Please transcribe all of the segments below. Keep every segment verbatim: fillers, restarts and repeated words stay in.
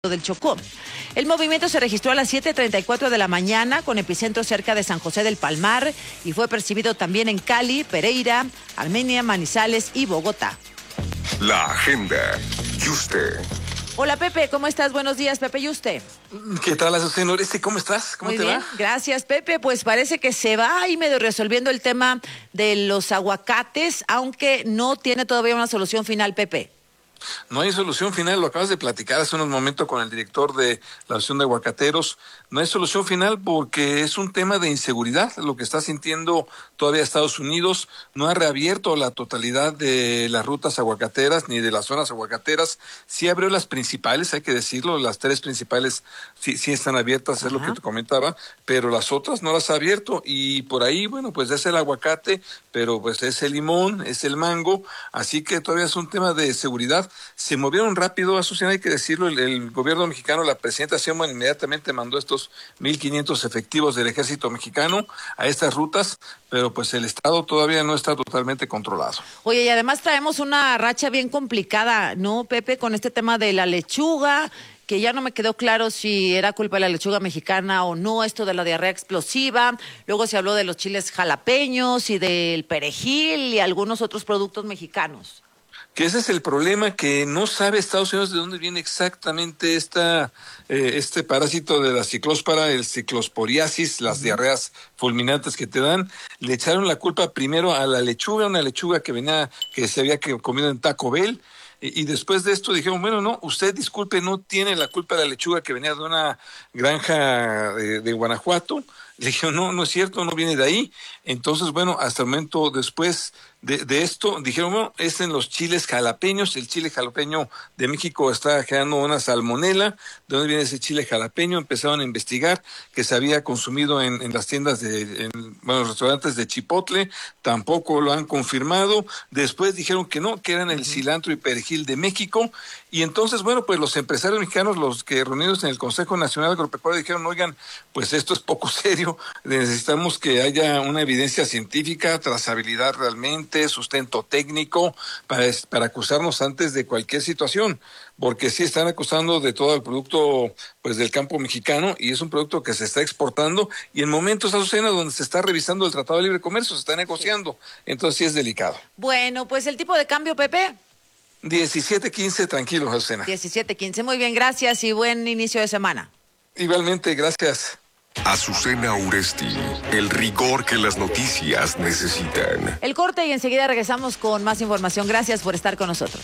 del Chocó. El movimiento se registró a las siete treinta y cuatro de la mañana con epicentro cerca de San José del Palmar y fue percibido también en Cali, Pereira, Armenia, Manizales y Bogotá. La agenda. Yuste. Hola Pepe, ¿cómo estás? Buenos días, Pepe Yuste. ¿Qué tal, Azucena Oresti? ¿Cómo estás? ¿Cómo Muy te bien, va? gracias, Pepe. Pues parece que se va ahí medio resolviendo el tema de los aguacates, aunque no tiene todavía una solución final, Pepe. No hay solución final, lo acabas de platicar hace unos momentos con el director de la Asociación de Aguacateros. No hay solución final porque es un tema de inseguridad, lo que está sintiendo todavía Estados Unidos. No ha reabierto la totalidad de las rutas aguacateras ni de las zonas aguacateras. Sí abrió las principales, hay que decirlo, las tres principales sí, sí están abiertas, es lo que te comentaba, pero las otras no las ha abierto y por ahí, bueno, pues es el aguacate, pero pues es el limón, es el mango, así que todavía es un tema de seguridad. Se movieron rápido, Azucena, hay que decirlo, el, el gobierno mexicano, la presidenta Sheinbaum inmediatamente mandó estos mil quinientos efectivos del ejército mexicano a estas rutas, pero pues el estado todavía no está totalmente controlado. Oye, y además traemos una racha bien complicada, ¿no, Pepe? Con este tema de la lechuga, que ya no me quedó claro si era culpa de la lechuga mexicana o no, esto de la diarrea explosiva. Luego se habló de los chiles jalapeños y del perejil y algunos otros productos mexicanos. Que ese es el problema, que no sabe Estados Unidos de dónde viene exactamente esta, eh, este parásito de la ciclóspora, el ciclosporiasis, las uh-huh. diarreas fulminantes que te dan. Le echaron la culpa primero a la lechuga, una lechuga que venía, que se había comido en Taco Bell, y, y después de esto dijeron, bueno, no, usted disculpe, no tiene la culpa de la lechuga que venía de una granja de, de Guanajuato. Le dijeron, no, no es cierto, no viene de ahí. Entonces, bueno, hasta el momento después de, de esto, dijeron, bueno, es en los chiles jalapeños. El chile jalapeño de México está generando una salmonela. ¿De dónde viene ese chile jalapeño? Empezaron a investigar que se había consumido en, en las tiendas de, en, bueno, restaurantes de Chipotle. Tampoco lo han confirmado. Después dijeron que no, que eran el cilantro y perejil de México. Y entonces, bueno, pues los empresarios mexicanos, los que reunidos en el Consejo Nacional Agropecuario, dijeron, oigan, pues esto es poco serio. Necesitamos que haya una evidencia científica, trazabilidad realmente, sustento técnico para, para acusarnos antes de cualquier situación, porque sí están acusando de todo el producto pues del campo mexicano y es un producto que se está exportando y en momentos, Azucena, donde se está revisando el Tratado de Libre Comercio, se está negociando, entonces sí es delicado. Bueno, pues el tipo de cambio, Pepe. diecisiete quince, tranquilo, Azucena. diecisiete quince, muy bien, gracias y buen inicio de semana. Igualmente, gracias. Azucena Oresti, el rigor que las noticias necesitan. El corte y enseguida regresamos con más información. Gracias por estar con nosotros.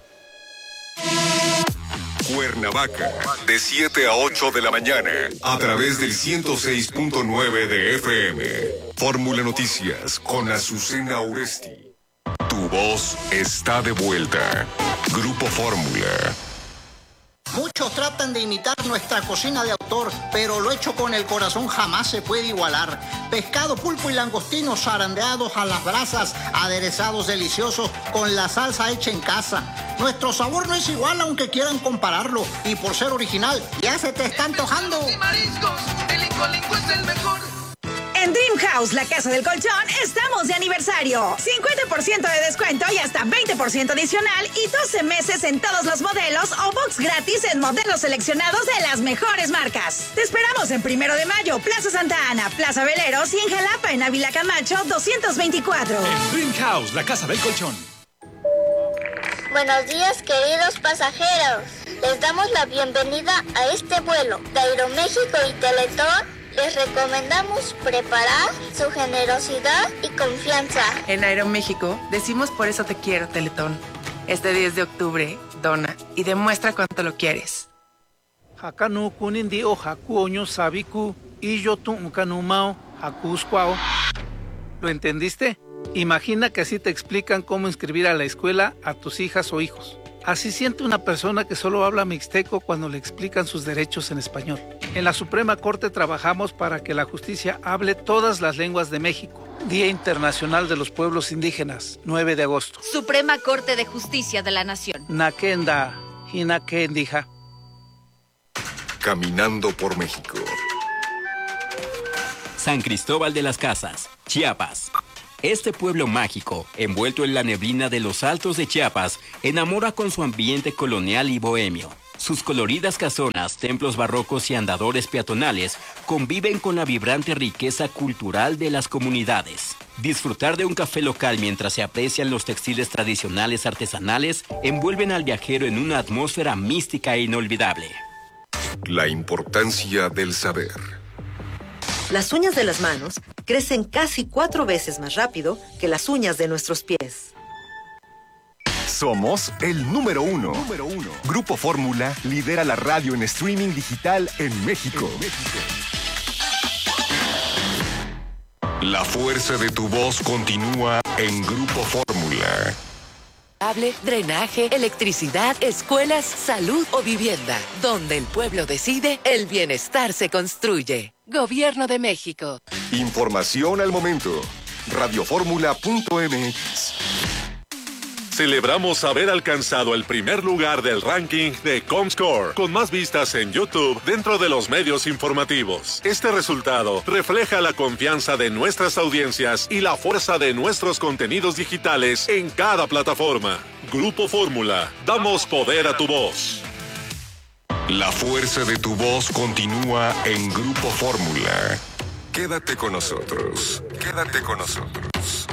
Cuernavaca, de siete a ocho de la mañana, a través del ciento seis punto nueve de F M. Fórmula Noticias con Azucena Oresti. Tu voz está de vuelta. Grupo Fórmula. Muchos tratan de imitar nuestra cocina de autor, pero lo hecho con el corazón jamás se puede igualar. Pescado, pulpo y langostinos zarandeados a las brasas, aderezados deliciosos con la salsa hecha en casa. Nuestro sabor no es igual aunque quieran compararlo, y por ser original, ya se te está antojando. Y mariscos, el Linco Linco es el mejor. En Dream House, la casa del colchón, estamos de aniversario. cincuenta por ciento de descuento y hasta veinte por ciento adicional y doce meses en todos los modelos o box gratis en modelos seleccionados de las mejores marcas. Te esperamos en Primero de Mayo, Plaza Santa Ana, Plaza Veleros y en Jalapa, en Ávila Camacho, doscientos veinticuatro. En Dream House, la casa del colchón. Buenos días, queridos pasajeros. Les damos la bienvenida a este vuelo de Aeroméxico y Teletón. Les recomendamos preparar su generosidad y confianza. En Aeroméxico decimos por eso te quiero, Teletón. Este diez de octubre, dona y demuestra cuánto lo quieres. Hakanu kunindi o hakuoño sabiku y yo tu kanumao hakuskwao. ¿Lo entendiste? Imagina que así te explican cómo inscribir a la escuela a tus hijas o hijos. Así siente una persona que solo habla mixteco cuando le explican sus derechos en español. En la Suprema Corte trabajamos para que la justicia hable todas las lenguas de México. Día Internacional de los Pueblos Indígenas, nueve de agosto. Suprema Corte de Justicia de la Nación. Nakenda, Hinakendija. Caminando por México. San Cristóbal de las Casas, Chiapas. Este pueblo mágico, envuelto en la neblina de los altos de Chiapas, enamora con su ambiente colonial y bohemio. Sus coloridas casonas, templos barrocos y andadores peatonales conviven con la vibrante riqueza cultural de las comunidades. Disfrutar de un café local mientras se aprecian los textiles tradicionales artesanales envuelven al viajero en una atmósfera mística e inolvidable. La importancia del saber. Las uñas de las manos crecen casi cuatro veces más rápido que las uñas de nuestros pies. Somos el número uno. Número uno. Grupo Fórmula lidera la radio en streaming digital en México. En México. La fuerza de tu voz continúa en Grupo Fórmula. Cable, drenaje, electricidad, escuelas, salud o vivienda. Donde el pueblo decide, el bienestar se construye. Gobierno de México. Información al momento. radioformula punto m x. Celebramos haber alcanzado el primer lugar del ranking de Comscore, con más vistas en YouTube dentro de los medios informativos. Este resultado refleja la confianza de nuestras audiencias y la fuerza de nuestros contenidos digitales en cada plataforma. Grupo Fórmula, damos poder a tu voz. La fuerza de tu voz continúa en Grupo Fórmula. Quédate con nosotros. Quédate con nosotros.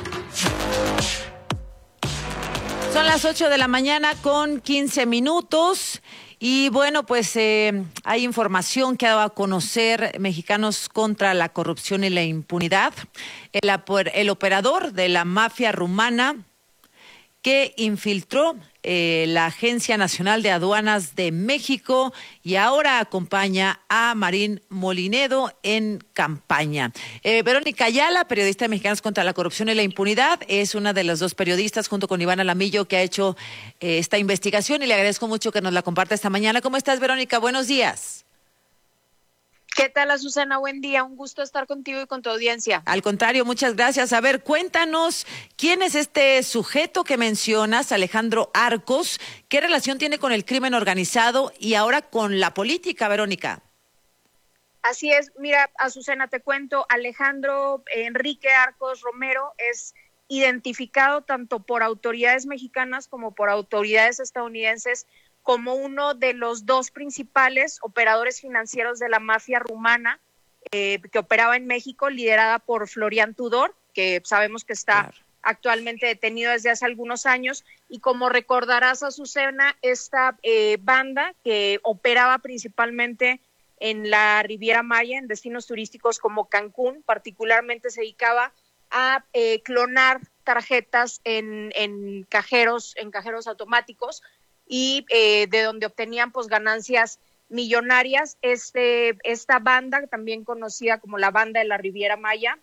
Son las ocho de la mañana con quince minutos y bueno, pues eh, hay información que ha dado a conocer Mexicanos contra la Corrupción y la Impunidad. El, el operador de la mafia rumana que infiltró eh, la Agencia Nacional de Aduanas de México y ahora acompaña a Marín Molinedo en campaña. Eh, Verónica Ayala, periodista de Mexicanos contra la Corrupción y la Impunidad, es una de las dos periodistas junto con Iván Alamillo que ha hecho eh, esta investigación y le agradezco mucho que nos la comparta esta mañana. ¿Cómo estás, Verónica? Buenos días. ¿Qué tal, Azucena? Buen día, un gusto estar contigo y con tu audiencia. Al contrario, muchas gracias. A ver, cuéntanos, ¿quién es este sujeto que mencionas, Alejandro Arcos? ¿Qué relación tiene con el crimen organizado y ahora con la política, Verónica? Así es, mira, Azucena, te cuento, Alejandro Enrique Arcos Romero es identificado tanto por autoridades mexicanas como por autoridades estadounidenses como uno de los dos principales operadores financieros de la mafia rumana eh, que operaba en México, liderada por Florian Tudor, que sabemos que está claro. actualmente detenido desde hace algunos años. Y como recordarás, Azucena, esta eh, banda que operaba principalmente en la Riviera Maya, en destinos turísticos como Cancún, particularmente se dedicaba a eh, clonar tarjetas en, en cajeros, en cajeros automáticos, y eh, de donde obtenían pues ganancias millonarias. Este, esta banda, también conocida como la Banda de la Riviera Maya,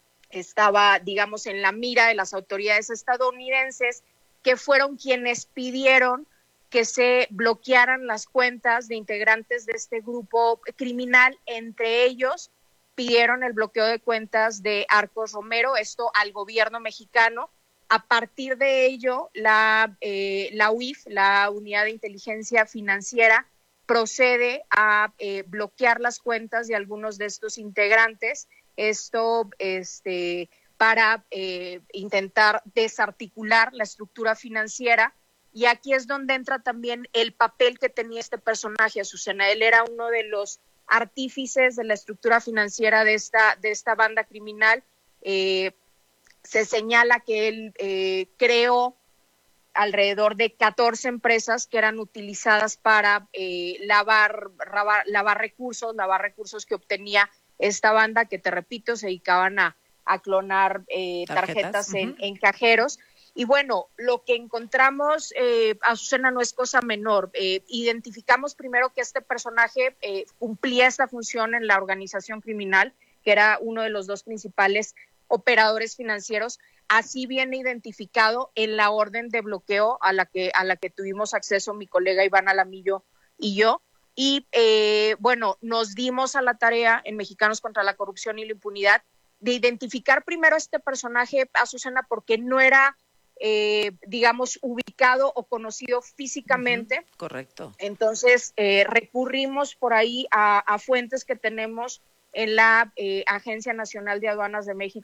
estaba, digamos, en la mira de las autoridades estadounidenses, que fueron quienes pidieron que se bloquearan las cuentas de integrantes de este grupo criminal. Entre ellos, pidieron el bloqueo de cuentas de Arcos Romero, esto al gobierno mexicano. A partir de ello, la, eh, la U I F, la Unidad de Inteligencia Financiera, procede a eh, bloquear las cuentas de algunos de estos integrantes, esto este, para eh, intentar desarticular la estructura financiera. Y aquí es donde entra también el papel que tenía este personaje, Azucena. Él era uno de los artífices de la estructura financiera de esta, de esta banda criminal. eh, Se señala que él eh, creó alrededor de catorce empresas que eran utilizadas para eh, lavar, lavar, lavar recursos, lavar recursos que obtenía esta banda, que te repito, se dedicaban a, a clonar eh, tarjetas, tarjetas en, uh-huh. en cajeros. Y bueno, lo que encontramos, eh, Azucena, no es cosa menor. Eh, identificamos primero que este personaje eh, cumplía esta función en la organización criminal, que era uno de los dos principales operadores financieros. Así viene identificado en la orden de bloqueo a la que a la que tuvimos acceso mi colega Iván Alamillo y yo. Y eh, bueno, nos dimos a la tarea en Mexicanos contra la Corrupción y la Impunidad de identificar primero a este personaje, Azucena, porque no era, eh, digamos, ubicado o conocido físicamente. Uh-huh. Correcto. Entonces, eh, recurrimos por ahí a, a fuentes que tenemos en la eh, Agencia Nacional de Aduanas de México,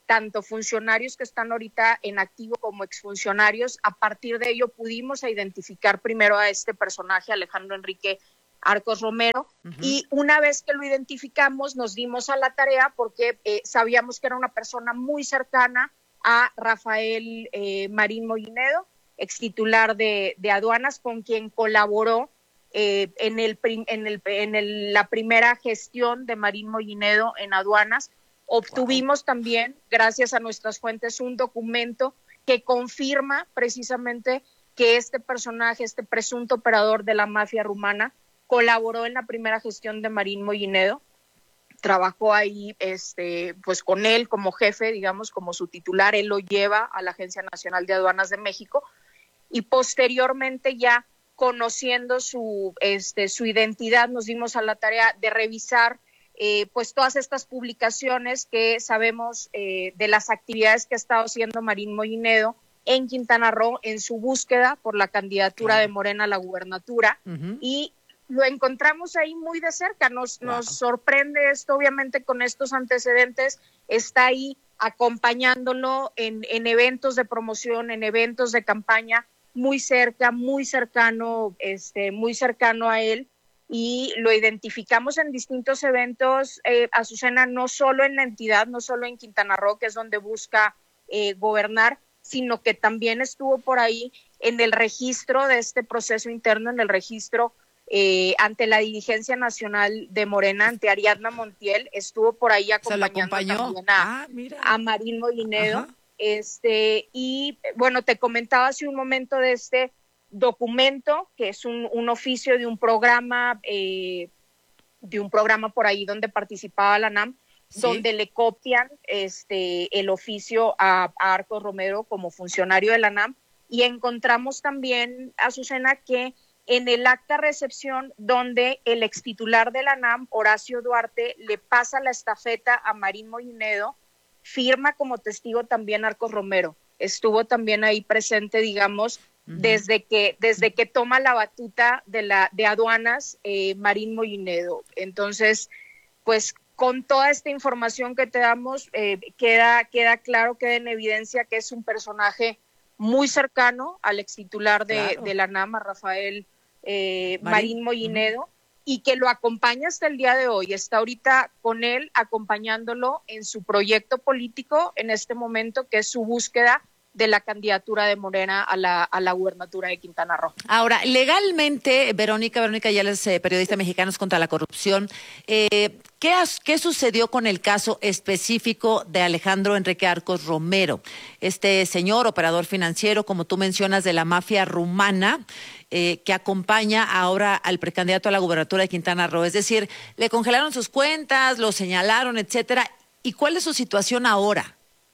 tanto funcionarios que están ahorita en activo como exfuncionarios. A partir de ello pudimos identificar primero a este personaje, Alejandro Enrique Arcos Romero, uh-huh. y una vez que lo identificamos nos dimos a la tarea porque eh, sabíamos que era una persona muy cercana a Rafael eh, Marín Mollinedo, ex titular de, de aduanas, con quien colaboró eh, en, el, en, el, en el, la primera gestión de Marín Mollinedo en aduanas. Obtuvimos wow. también, gracias a nuestras fuentes, un documento que confirma precisamente que este personaje, este presunto operador de la mafia rumana, colaboró en la primera gestión de Marín Mollinedo, trabajó ahí este, pues con él como jefe, digamos, como su titular, él lo lleva a la Agencia Nacional de Aduanas de México, y posteriormente ya conociendo su, este, su identidad, nos dimos a la tarea de revisar eh, pues todas estas publicaciones que sabemos eh, de las actividades que ha estado haciendo Marín Mollinedo en Quintana Roo en su búsqueda por la candidatura claro. de Morena a la gubernatura, uh-huh. y lo encontramos ahí muy de cerca, nos, wow. nos sorprende esto, obviamente con estos antecedentes, está ahí acompañándolo en, en eventos de promoción, en eventos de campaña, muy cerca, muy cercano, este, muy cercano a él, y lo identificamos en distintos eventos, eh, Azucena, no solo en la entidad, no solo en Quintana Roo, que es donde busca eh, gobernar, sino que también estuvo por ahí en el registro de este proceso interno, en el registro Eh, ante la dirigencia nacional de Morena, ante Ariadna Montiel, estuvo por ahí acompañando también a, ah, a Marín Mollinedo. Ajá. Este, y bueno, te comentaba hace un momento de este documento, que es un, un oficio de un programa, eh, de un programa por ahí donde participaba la NAM, ¿sí? donde le copian este, el oficio a, a Arcos Romero como funcionario de la NAM, y encontramos también, Azucena, que en el acta recepción donde el ex titular de la NAM, Horacio Duarte, le pasa la estafeta a Marín Mollinedo, firma como testigo también Arcos Romero. Estuvo también ahí presente, digamos, uh-huh. desde que desde que toma la batuta de la de aduanas eh, Marín Mollinedo. Entonces, pues con toda esta información que te damos, eh, queda queda claro, queda en evidencia que es un personaje muy cercano al ex titular de, claro. de la NAM, a Rafael Eh, Marín, Marín Mollinedo, uh-huh. y que lo acompaña hasta el día de hoy, está ahorita con él acompañándolo en su proyecto político en este momento, que es su búsqueda de la candidatura de Morena a la, a la gubernatura de Quintana Roo. Ahora, legalmente, Verónica, Verónica Yales, eh, periodista Mexicanos contra la Corrupción, eh, ¿qué, has, ¿qué sucedió con el caso específico de Alejandro Enrique Arcos Romero? Este señor operador financiero, como tú mencionas, de la mafia rumana, eh, que acompaña ahora al precandidato a la gubernatura de Quintana Roo. Es decir, le congelaron sus cuentas, lo señalaron, etcétera. ¿Y cuál es su situación ahora?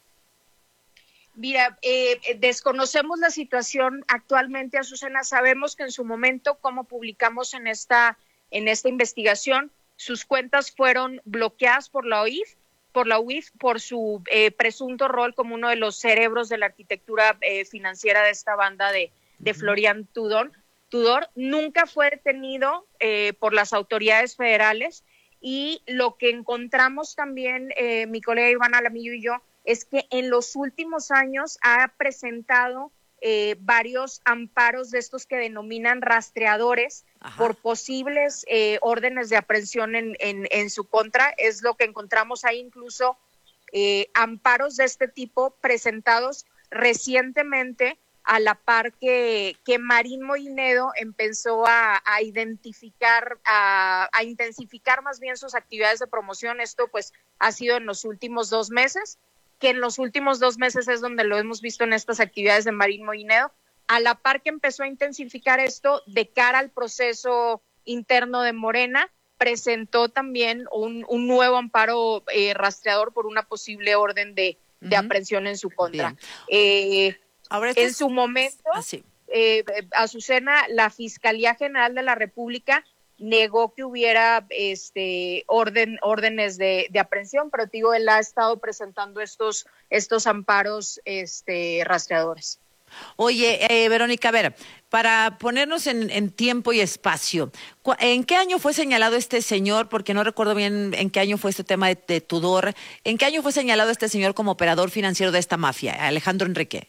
Mira, eh, desconocemos la situación actualmente, Azucena. Sabemos que en su momento, como publicamos en esta, en esta investigación, sus cuentas fueron bloqueadas por la O I F, por la U I F, por su eh, presunto rol como uno de los cerebros de la arquitectura eh, financiera de esta banda de, de Florian Tudor. Tudor nunca fue detenido eh, por las autoridades federales, y lo que encontramos también, eh, mi colega Iván Alamillo y yo, es que en los últimos años ha presentado eh, varios amparos de estos que denominan rastreadores. Ajá. Por posibles eh, órdenes de aprehensión en, en, en su contra. Es lo que encontramos ahí, incluso eh, amparos de este tipo presentados recientemente, a la par que, que Marín Mollinedo empezó a, a identificar, a, a intensificar más bien sus actividades de promoción. Esto pues ha sido en los últimos dos meses, que en los últimos dos meses es donde lo hemos visto en estas actividades de Marín Mollinedo, a la par que empezó a intensificar esto de cara al proceso interno de Morena, presentó también un, un nuevo amparo eh, rastreador por una posible orden de, de uh-huh. aprehensión en su contra. Eh, Ahora en es... su momento, ah, sí. eh, Azucena, la Fiscalía General de la República negó que hubiera este orden órdenes de, de aprehensión, pero digo, él ha estado presentando estos estos amparos este rastreadores. Oye, eh, Verónica, a ver, para ponernos en, en tiempo y espacio, ¿en qué año fue señalado este señor? Porque no recuerdo bien en qué año fue este tema de, de Tudor. ¿En qué año fue señalado este señor como operador financiero de esta mafia, Alejandro Enrique?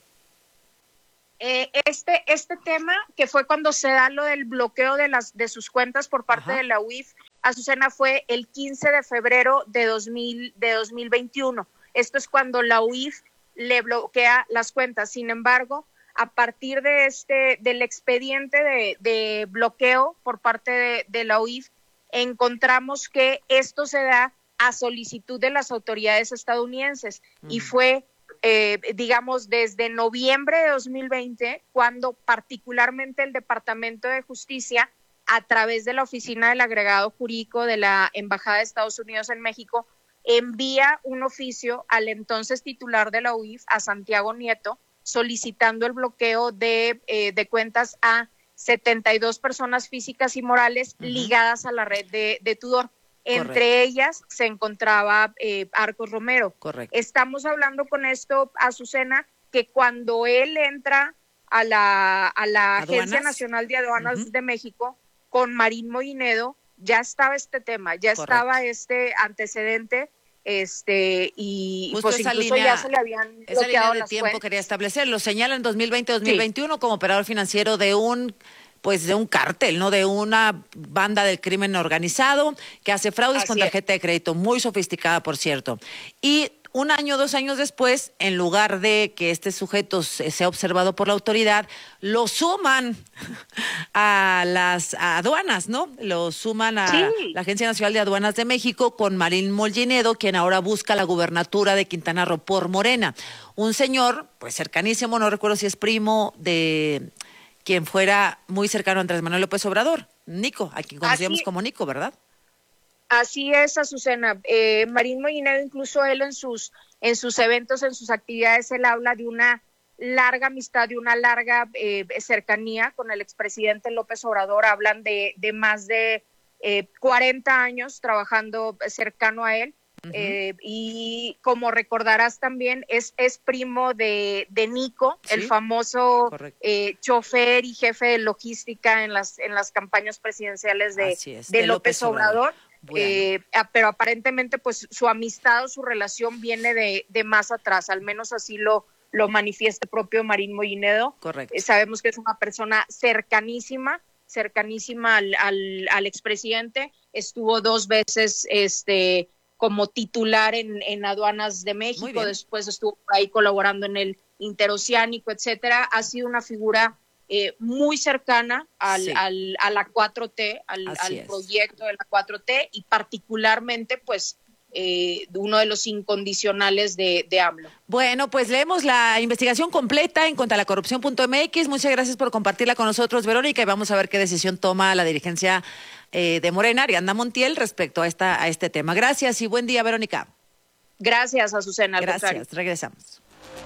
Eh, este, este tema, que fue cuando se da lo del bloqueo de, las, de sus cuentas por parte Ajá. de la U I F, Azucena, fue el quince de febrero de, dos mil, de dos mil veintiuno. Esto es cuando la U I F le bloquea las cuentas. Sin embargo, a partir de este del expediente de, de bloqueo por parte de, de la U I F, encontramos que esto se da a solicitud de las autoridades estadounidenses uh-huh. y fue, eh, digamos, desde noviembre de dos mil veinte, cuando particularmente el Departamento de Justicia, a través de la Oficina del Agregado Jurídico de la Embajada de Estados Unidos en México, envía un oficio al entonces titular de la U I F, a Santiago Nieto, solicitando el bloqueo de, eh, de cuentas a setenta y dos personas físicas y morales uh-huh. ligadas a la red de, de Tudor. Correcto. Entre ellas se encontraba eh, Arcos Romero. Correcto. Estamos hablando con esto, Azucena, que cuando él entra a la, a la Agencia Nacional de Aduanas uh-huh. de México con Marín Moinedo, ya estaba este tema, ya Correcto. Estaba este antecedente. Este y Justo pues esa incluso línea, ya se le habían esa línea de las tiempo cuentas. Quería establecer, lo señala en dos mil veinte dos mil veintiuno sí. como operador financiero de un pues de un cártel, ¿no? De una banda del crimen organizado que hace fraudes Así con tarjeta es. de crédito, muy sofisticada, por cierto. Y un año, dos años después, en lugar de que este sujeto sea observado por la autoridad, lo suman a las aduanas, ¿no? Lo suman a sí. la Agencia Nacional de Aduanas de México con Marín Moinedo, quien ahora busca la gubernatura de Quintana Roo por Morena. Un señor, pues cercanísimo, no recuerdo si es primo de quien fuera muy cercano a Andrés Manuel López Obrador, Nico, a quien conocíamos Así... como Nico, ¿verdad? Así es, Azucena. Eh, Marín Moinedo, incluso él en sus, en sus eventos, en sus actividades, él habla de una larga amistad, de una larga eh, cercanía con el expresidente López Obrador. Hablan de, de más de eh, cuarenta años trabajando cercano a él. Uh-huh. Eh, y como recordarás también, es, es primo de, de Nico, ¿Sí? el famoso eh, chofer y jefe de logística en las, en las campañas presidenciales de, es, de, de López, López Obrador. Obrador. Bueno. Eh, pero aparentemente pues su amistad o su relación viene de, de más atrás, al menos así lo, lo manifiesta el propio Marín Moinedo. Correcto. Eh, sabemos que es una persona cercanísima, cercanísima al, al, al expresidente, estuvo dos veces este como titular en, en Aduanas de México, después estuvo ahí colaborando en el Interoceánico, etcétera. Ha sido una figura Eh, muy cercana al, sí. al, a la cuatro T, al, al proyecto de la cuatro T y particularmente pues eh, uno de los incondicionales de, de AMLO. Bueno, pues leemos la investigación completa en contra la corrupción punto m x. Muchas gracias por compartirla con nosotros, Verónica, y vamos a ver qué decisión toma la dirigencia eh, de Morena, Ariadna Montiel, respecto a, esta, a este tema. Gracias y buen día, Verónica. Gracias, Azucena. Gracias, regresamos.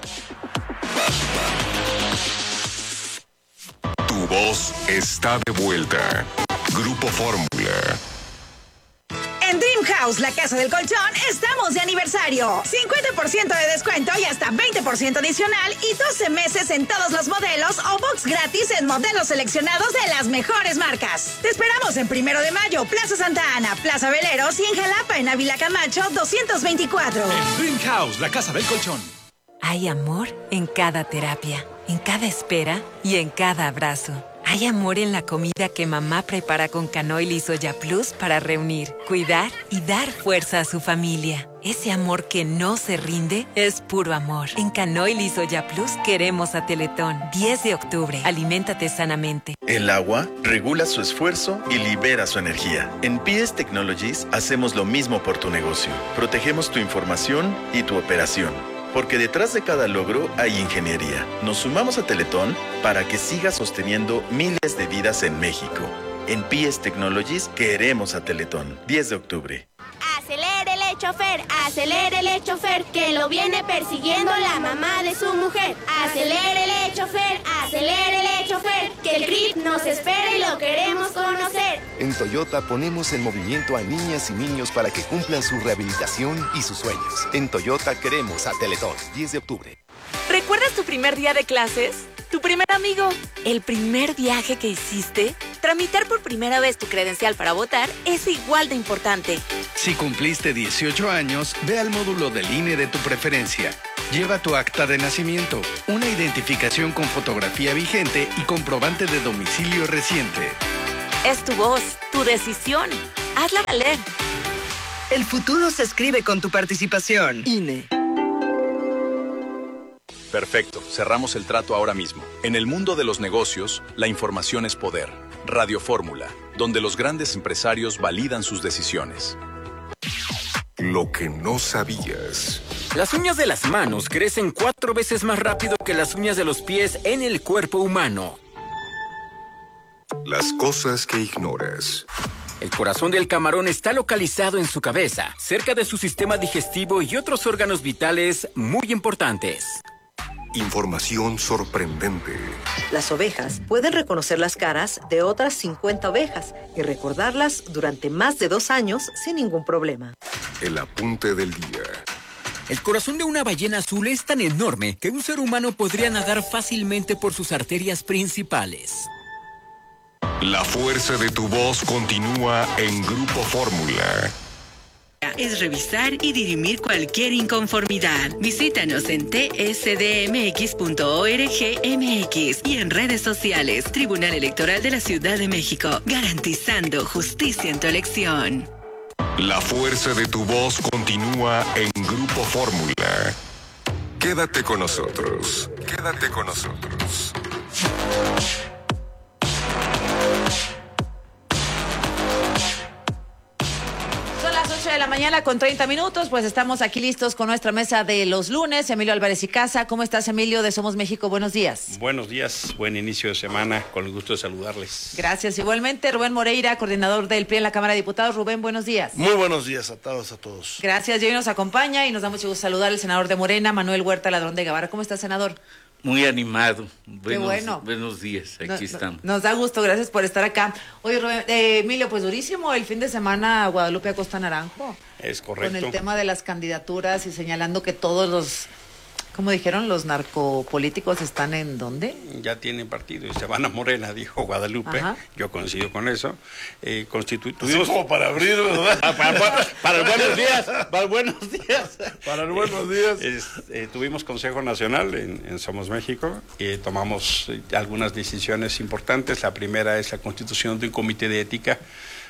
Tu voz está de vuelta. Grupo Fórmula. En Dream House, la casa del colchón, estamos de aniversario. cincuenta por ciento de descuento y hasta veinte por ciento adicional y doce meses en todos los modelos o box gratis en modelos seleccionados de las mejores marcas. Te esperamos en Primero de Mayo, Plaza Santa Ana, Plaza Veleros y en Jalapa, en Ávila Camacho doscientos veinticuatro. En Dream House, la casa del colchón. Hay amor en cada terapia, en cada espera y en cada abrazo. Hay amor en la comida que mamá prepara con Canoil y Soya Plus para reunir, cuidar y dar fuerza a su familia. Ese amor que no se rinde es puro amor. En Canoil y Soya Plus queremos a Teletón. diez de octubre. Aliméntate sanamente. El agua regula su esfuerzo y libera su energía. En P S Technologies hacemos lo mismo por tu negocio. Protegemos tu información y tu operación. Porque detrás de cada logro hay ingeniería. Nos sumamos a Teletón para que siga sosteniendo miles de vidas en México. En P S Technologies queremos a Teletón. diez de octubre. Acelérele, chofer, acelérele, chofer, que lo viene persiguiendo la mamá de su mujer. Acelérele, chofer, acelérele, chofer, que el C R I P nos espera y lo queremos conocer. En Toyota ponemos en movimiento a niñas y niños para que cumplan su rehabilitación y sus sueños. En Toyota queremos a Teletón. diez de octubre. ¿Recuerdas tu primer día de clases? tu primer amigo, el primer viaje que hiciste. Tramitar por primera vez tu credencial para votar es igual de importante. Si cumpliste dieciocho años, ve al módulo del I N E de tu preferencia. Lleva tu acta de nacimiento, una identificación con fotografía vigente y comprobante de domicilio reciente. Es tu voz, tu decisión. Hazla valer. El futuro se escribe con tu participación. I N E. Perfecto, cerramos el trato ahora mismo. En el mundo de los negocios, la información es poder. Radio Fórmula, donde los grandes empresarios validan sus decisiones. Lo que no sabías. Las uñas de las manos crecen cuatro veces más rápido que las uñas de los pies en el cuerpo humano. Las cosas que ignoras. El corazón del camarón está localizado en su cabeza, cerca de su sistema digestivo y otros órganos vitales muy importantes. Información sorprendente. Las ovejas pueden reconocer las caras de otras cincuenta ovejas y recordarlas durante más de dos años sin ningún problema. El apunte del día. El corazón de una ballena azul es tan enorme que un ser humano podría nadar fácilmente por sus arterias principales. La fuerza de tu voz continúa en Grupo Fórmula. Es revisar y dirimir cualquier inconformidad. Visítanos en t s d m x punto org m x y en redes sociales. Tribunal Electoral de la Ciudad de México, garantizando justicia en tu elección. La fuerza de tu voz continúa en Grupo Fórmula. Quédate con nosotros. Quédate con nosotros. De la mañana con treinta minutos, pues estamos aquí listos con nuestra mesa de los lunes. Emilio Álvarez y Casa, ¿cómo estás, Emilio, de Somos México? Buenos días. Buenos días, buen inicio de semana, con el gusto de saludarles. Gracias, igualmente. Rubén Moreira, coordinador del P R I en la Cámara de Diputados. Rubén, buenos días. Muy buenos días a todos, a todos. Gracias, y hoy nos acompaña y nos da mucho gusto saludar al senador de Morena, Manuel Huerta Ladrón de Guevara. ¿Cómo está, senador? Muy animado. Buenos, Qué bueno. Buenos días, aquí no, estamos. Nos da gusto, gracias por estar acá. Oye, Rubén, eh, Emilio, pues durísimo el fin de semana Guadalupe Acosta Naranjo. Es correcto. Con el tema de las candidaturas y señalando que todos los, ¿cómo dijeron? Los narcopolíticos están en ¿dónde? Ya tienen partido y se van a Morena, dijo Guadalupe. Ajá. Yo coincido con eso. Eh, constitu- tuvimos... como para abrir, ¿verdad? para, para, para el buenos días, para el buenos días. Para el buenos días. Eh, eh, tuvimos Consejo Nacional en, en Somos México y tomamos eh, algunas decisiones importantes. La primera es la constitución de un comité de ética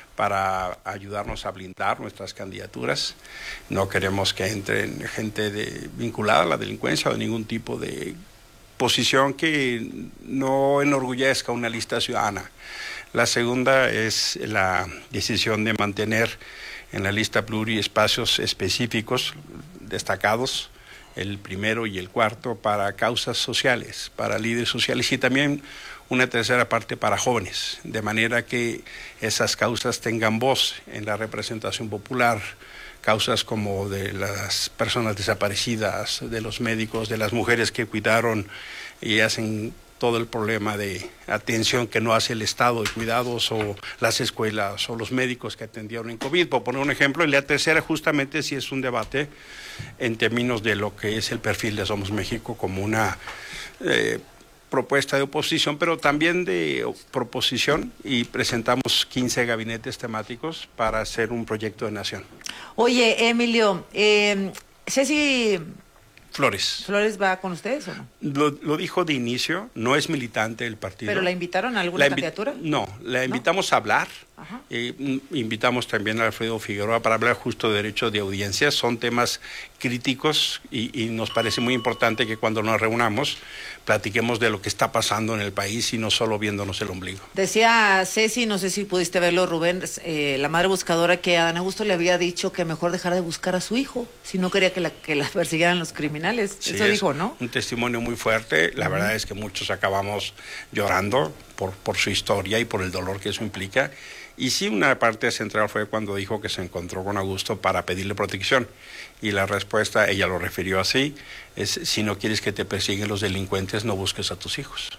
para ayudarnos a blindar nuestras candidaturas. No queremos que entre gente de, vinculada a la delincuencia o de ningún tipo de posición que no enorgullezca una lista ciudadana. La segunda es la decisión de mantener en la lista pluri espacios específicos destacados, el primero y el cuarto, para causas sociales, para líderes sociales y también una tercera parte para jóvenes, de manera que esas causas tengan voz en la representación popular, causas como de las personas desaparecidas, de los médicos, de las mujeres que cuidaron y hacen todo el problema de atención que no hace el Estado de cuidados, o las escuelas o los médicos que atendieron en COVID, por poner un ejemplo. Y la tercera justamente sí es un debate en términos de lo que es el perfil de Somos México como una eh, propuesta de oposición, pero también de proposición, y presentamos quince gabinetes temáticos para hacer un proyecto de nación. Oye, Emilio, eh, Ceci Flores. ¿Flores va con ustedes o no? Lo, lo dijo de inicio, no es militante del partido. ¿Pero la invitaron a alguna la candidatura? No, la invitamos ¿No? a hablar. Eh, invitamos también a Alfredo Figueroa para hablar justo de derecho de audiencia. Son temas críticos y, y nos parece muy importante que cuando nos reunamos platiquemos de lo que está pasando en el país y no solo viéndonos el ombligo. Decía Ceci, no sé si pudiste verlo, Rubén, eh, la madre buscadora, que a Dan Augusto le había dicho que mejor dejara de buscar a su hijo si no quería que la, que la persiguieran los criminales. Sí, eso dijo, ¿no? Un testimonio muy fuerte. La uh-huh. verdad es que muchos acabamos llorando por, por su historia y por el dolor que eso implica. Y sí, una parte central fue cuando dijo que se encontró con Augusto para pedirle protección. Y la respuesta, ella lo refirió así, es: si no quieres que te persiguen los delincuentes, no busques a tus hijos.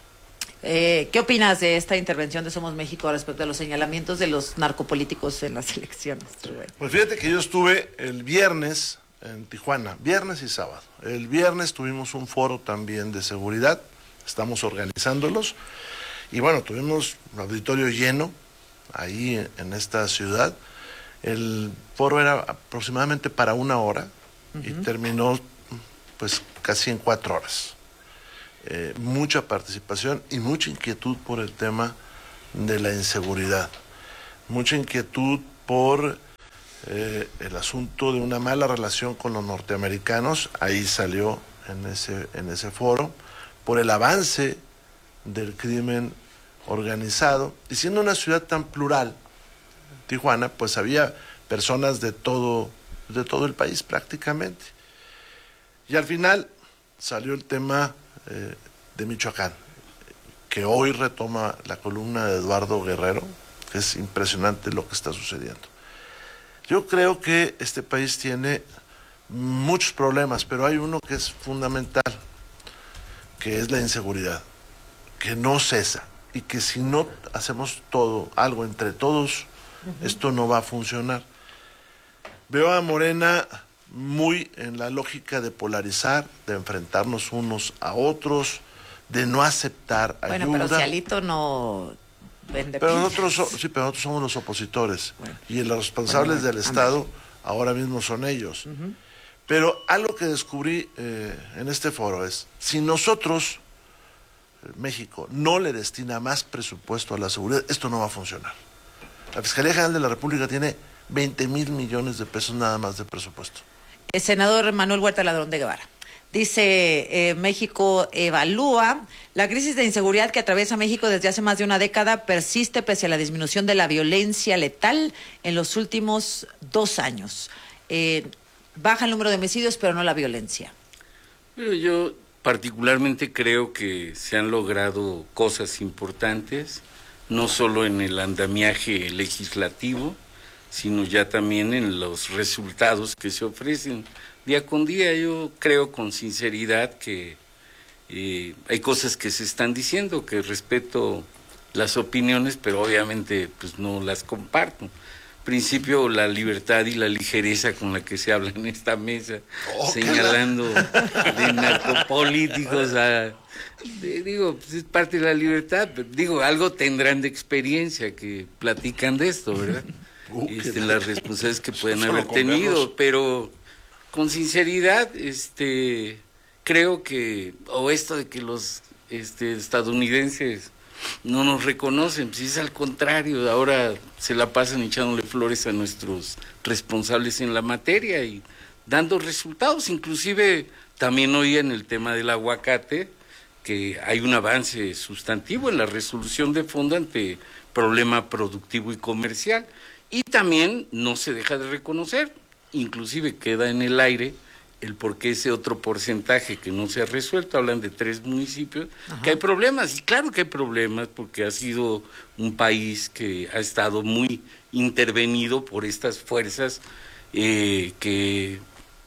Eh, ¿Qué opinas de esta intervención de Somos México respecto a los señalamientos de los narcopolíticos en las elecciones? Pues fíjate que yo estuve el viernes en Tijuana, viernes y sábado. El viernes tuvimos un foro también de seguridad, estamos organizándolos. Y bueno, tuvimos un auditorio lleno ahí en esta ciudad. El foro era aproximadamente para una hora uh-huh. y terminó pues casi en cuatro horas. Eh, mucha participación y mucha inquietud por el tema de la inseguridad. Mucha inquietud por eh, el asunto de una mala relación con los norteamericanos, ahí salió en ese, en ese foro, por el avance del crimen organizado, y siendo una ciudad tan plural, Tijuana, pues había personas de todo, de todo el país prácticamente. Y al final salió el tema eh, de Michoacán, que hoy retoma la columna de Eduardo Guerrero, que es impresionante lo que está sucediendo. Yo creo que este país tiene muchos problemas, pero hay uno que es fundamental, que es la inseguridad, que no cesa, y que si no hacemos todo, algo entre todos, uh-huh. esto no va a funcionar. Veo a Morena muy en la lógica de polarizar, de enfrentarnos unos a otros, de no aceptar ayuda. Bueno, pero si Alito no vende. Pero nosotros, so, sí, pero nosotros somos los opositores, bueno. y los responsables bueno, del Estado anda. ahora mismo son ellos. Uh-huh. Pero algo que descubrí eh, en este foro es, si nosotros, México, no le destina más presupuesto a la seguridad, esto no va a funcionar. La Fiscalía General de la República tiene veinte mil millones de pesos nada más de presupuesto. El senador Manuel Huerta Ladrón de Guevara dice, eh, México evalúa la crisis de inseguridad que atraviesa México desde hace más de una década, persiste pese a la disminución de la violencia letal en los últimos dos años. Eh, baja el número de homicidios, pero no la violencia. Pero yo particularmente creo que se han logrado cosas importantes, no solo en el andamiaje legislativo, sino ya también en los resultados que se ofrecen día con día. Yo creo con sinceridad que eh, hay cosas que se están diciendo, que respeto las opiniones, pero obviamente pues no las comparto. En principio, la libertad y la ligereza con la que se habla en esta mesa, oh, señalando de narcopolíticos a... De, digo, pues es parte de la libertad, pero digo, algo tendrán de experiencia que platican de esto, ¿verdad? Uh, este, las responsabilidades que pueden haber tenido, pero con sinceridad, este, creo que, o esto de que los este, estadounidenses no nos reconocen, pues es al contrario, ahora se la pasan echándole flores a nuestros responsables en la materia y dando resultados. Inclusive también hoy en el tema del aguacate, que hay un avance sustantivo en la resolución de fondo ante problema productivo y comercial. Y también no se deja de reconocer, inclusive queda en el aire el por qué ese otro porcentaje que no se ha resuelto, hablan de tres municipios, Ajá. que hay problemas, y claro que hay problemas porque ha sido un país que ha estado muy intervenido por estas fuerzas eh, que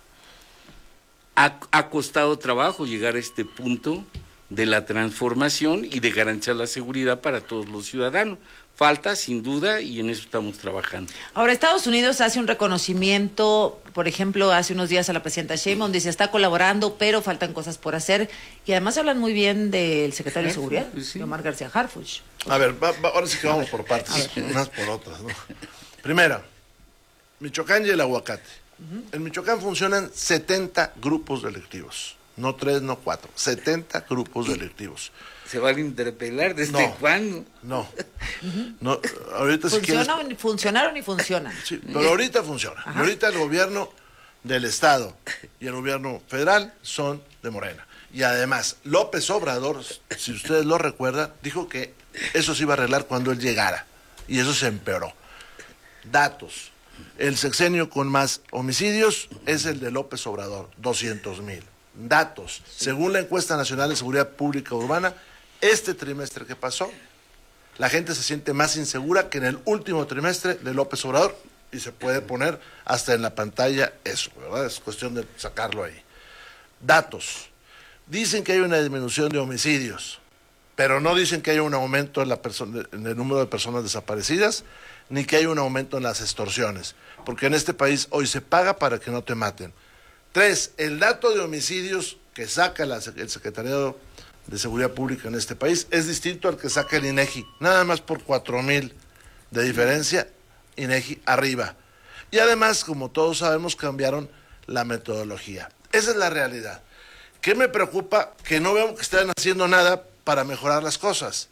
ha, ha costado trabajo llegar a este punto de la transformación y de garantizar la seguridad para todos los ciudadanos. Falta, sin duda, y en eso estamos trabajando. Ahora, Estados Unidos hace un reconocimiento, por ejemplo, hace unos días a la presidenta Sheinbaum, dice, está colaborando, pero faltan cosas por hacer, y además hablan muy bien del secretario de Seguridad, sí. Omar García Harfuch. A ver, va, va, ahora sí que vamos por partes, unas por otras, ¿no? Primera, Michoacán y el aguacate. Uh-huh. En Michoacán funcionan setenta grupos delictivos, no tres, no cuatro, setenta grupos delictivos. ¿Se van a interpelar desde no, cuándo? No, no, ahorita si quieres... Funcionaron y funcionan. Sí, pero ahorita funciona. Y ahorita el gobierno del Estado y el gobierno federal son de Morena. Y además, López Obrador, si ustedes lo recuerdan, dijo que eso se iba a arreglar cuando él llegara. Y eso se empeoró. Datos. El sexenio con más homicidios es el de López Obrador, doscientos mil. Datos. Según la encuesta nacional de seguridad pública urbana, este trimestre que pasó, la gente se siente más insegura que en el último trimestre de López Obrador, y se puede poner hasta en la pantalla eso, ¿verdad? Es cuestión de sacarlo ahí. Datos. Dicen que hay una disminución de homicidios, pero no dicen que hay un aumento en, la perso- en el número de personas desaparecidas, ni que hay un aumento en las extorsiones, porque en este país hoy se paga para que no te maten. Tres, el dato de homicidios que saca la, el Secretariado de seguridad pública en este país. Es distinto al que saca el INEGI, nada más por cuatro mil de diferencia, INEGI arriba. Y además, como todos sabemos, cambiaron la metodología. Esa es la realidad. ¿Qué me preocupa? Que no veo que estén haciendo nada para mejorar las cosas.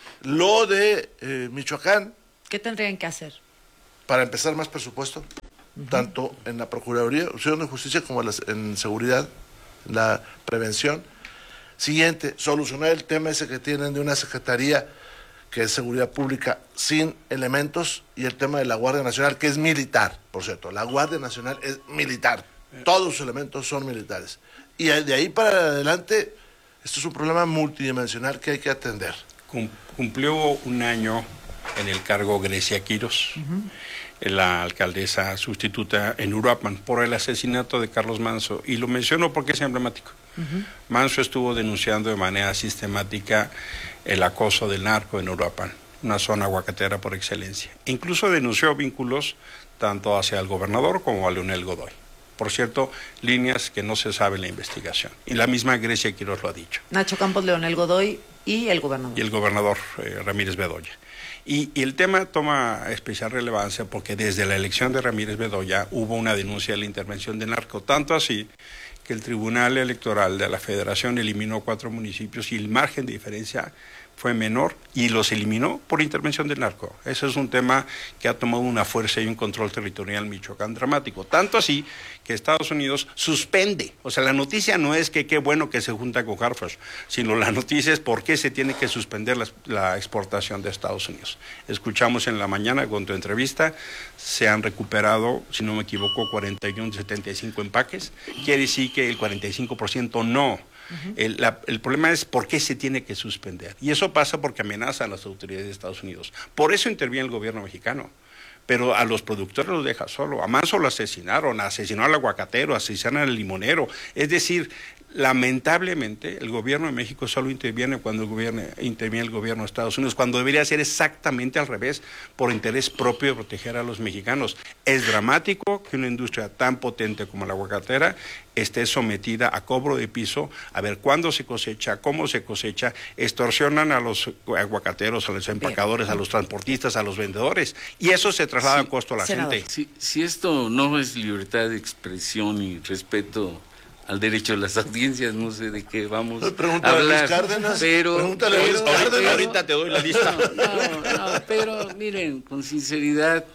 Lo de eh, Michoacán. ¿Qué tendrían que hacer? Para empezar, más presupuesto, uh-huh. tanto en la Procuraduría de Justicia como en, la, en seguridad, la prevención. Siguiente, solucionar el tema ese que tienen de una secretaría que es seguridad pública sin elementos, y el tema de la Guardia Nacional, que es militar, por cierto. La Guardia Nacional es militar. Todos los elementos son militares. Y de ahí para adelante, esto es un problema multidimensional que hay que atender. Cumplió un año en el cargo Grecia Quirós, uh-huh. la alcaldesa sustituta en Uruapan, por el asesinato de Carlos Manso. Y lo menciono porque es emblemático. Uh-huh. Manso estuvo denunciando de manera sistemática el acoso del narco en Uruapan, una zona aguacatera por excelencia. Incluso denunció vínculos tanto hacia el gobernador como a Leonel Godoy. Por cierto, líneas que no se sabe en la investigación. Y la misma Grecia Quirós lo ha dicho. Nacho Campos, Leonel Godoy y el gobernador. Y el gobernador eh, Ramírez Bedoya. Y, y el tema toma especial relevancia porque desde la elección de Ramírez Bedoya hubo una denuncia de la intervención de narco. Tanto así que el Tribunal Electoral de la Federación eliminó cuatro municipios y el margen de diferencia fue menor y los eliminó por intervención del narco. Ese es un tema que ha tomado una fuerza y un control territorial en Michoacán dramático. Tanto así que Estados Unidos suspende. O sea, la noticia no es que qué bueno que se junta con Harfush, sino la noticia es por qué se tiene que suspender la, la exportación de Estados Unidos. Escuchamos en la mañana con tu entrevista, se han recuperado, si no me equivoco, cuarenta y uno de setenta y cinco empaques. Quiere decir que el cuarenta y cinco por ciento no. Uh-huh. El, la, el problema es por qué se tiene que suspender. Y eso pasa porque amenazan a las autoridades de Estados Unidos. Por eso interviene el gobierno mexicano. Pero a los productores los deja solo. A Manso lo asesinaron, asesinó al aguacatero, asesinaron al limonero. Es decir, lamentablemente el gobierno de México solo interviene cuando el gobierno, interviene el gobierno de Estados Unidos, cuando debería ser exactamente al revés, por interés propio de proteger a los mexicanos. Es dramático que una industria tan potente como la aguacatera esté sometida a cobro de piso, a ver cuándo se cosecha, cómo se cosecha, extorsionan a los aguacateros, a los empacadores, a los transportistas, a los vendedores, y eso se traslada sí, a costo a la senador. gente. Si, si esto no es libertad de expresión y respeto al derecho de las audiencias, no sé de qué vamos a hablar. A Luis Cárdenas, pero, pregúntale pero, a Luis Cárdenas. Pero, ahorita te doy la lista. No, no, no, pero miren, con sinceridad,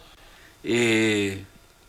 eh,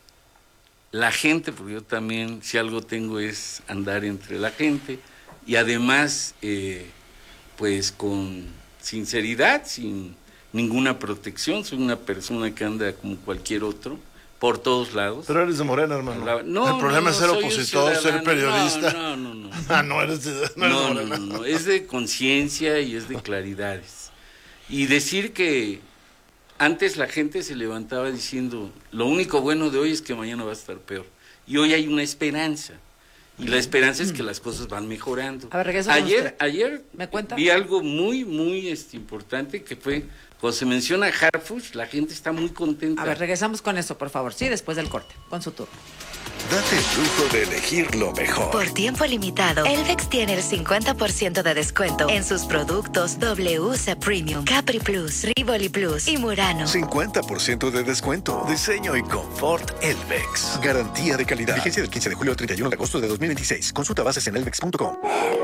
la gente, porque yo también, si algo tengo es andar entre la gente, y además, eh, pues con sinceridad, sin ninguna protección, soy una persona que anda como cualquier otro, por todos lados. Pero eres de Morena, hermano. La, no, el problema no, es ser no, opositor, ser periodista. No, no, no. no. ah, no eres de, no eres no, de Morena. No, no, no, es de conciencia y es de claridades. Y decir que antes la gente se levantaba diciendo, lo único bueno de hoy es que mañana va a estar peor. Y hoy hay una esperanza. Y la esperanza es que las cosas van mejorando. A ver, ayer, ayer ¿me cuenta? Vi algo muy, muy este, importante que fue, cuando se menciona Harfush, la gente está muy contenta. A ver, regresamos con eso, por favor. Sí, después del corte, con su turno. Date el lujo de elegir lo mejor. Por tiempo limitado, Elvex tiene el cincuenta por ciento de descuento en sus productos W C Premium, Capri Plus, Rivoli Plus y Murano. cincuenta por ciento de descuento. Diseño y confort Elvex. Garantía de calidad. Vigencia del quince de julio al treinta y uno de agosto de dos mil veintiséis. Consulta bases en elvex punto com.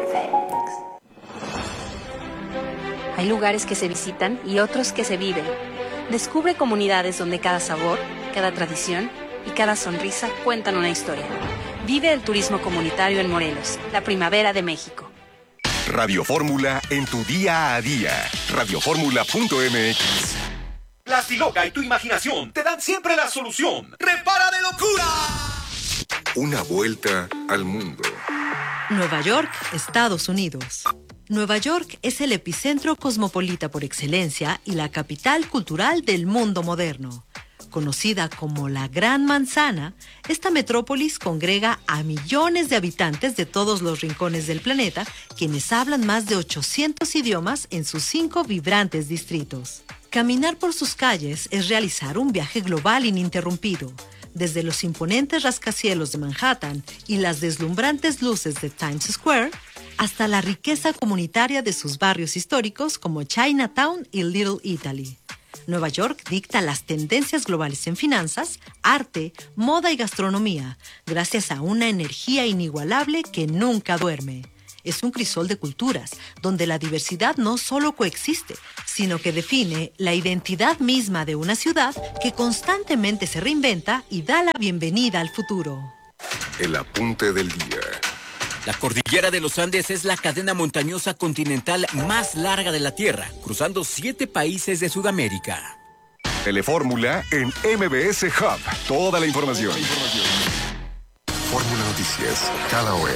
Hay lugares que se visitan y otros que se viven. Descubre comunidades donde cada sabor, cada tradición y cada sonrisa cuentan una historia. Vive el turismo comunitario en Morelos, la primavera de México. Radio Fórmula en tu día a día. radio fórmula punto m x. Plastiloca y tu imaginación te dan siempre la solución. ¡Repara de locura! Una vuelta al mundo. Nueva York, Estados Unidos. Nueva York es el epicentro cosmopolita por excelencia y la capital cultural del mundo moderno. Conocida como la Gran Manzana, esta metrópolis congrega a millones de habitantes de todos los rincones del planeta, quienes hablan más de ochocientos idiomas en sus cinco vibrantes distritos. Caminar por sus calles es realizar un viaje global ininterrumpido. Desde los imponentes rascacielos de Manhattan y las deslumbrantes luces de Times Square, hasta la riqueza comunitaria de sus barrios históricos como Chinatown y Little Italy. Nueva York dicta las tendencias globales en finanzas, arte, moda y gastronomía, gracias a una energía inigualable que nunca duerme. Es un crisol de culturas, donde la diversidad no solo coexiste, sino que define la identidad misma de una ciudad que constantemente se reinventa y da la bienvenida al futuro. El apunte del día. La cordillera de los Andes es la cadena montañosa continental más larga de la Tierra, cruzando siete países de Sudamérica. Telefórmula en M B S Hub. Toda la información. Fórmula Noticias, cada hora.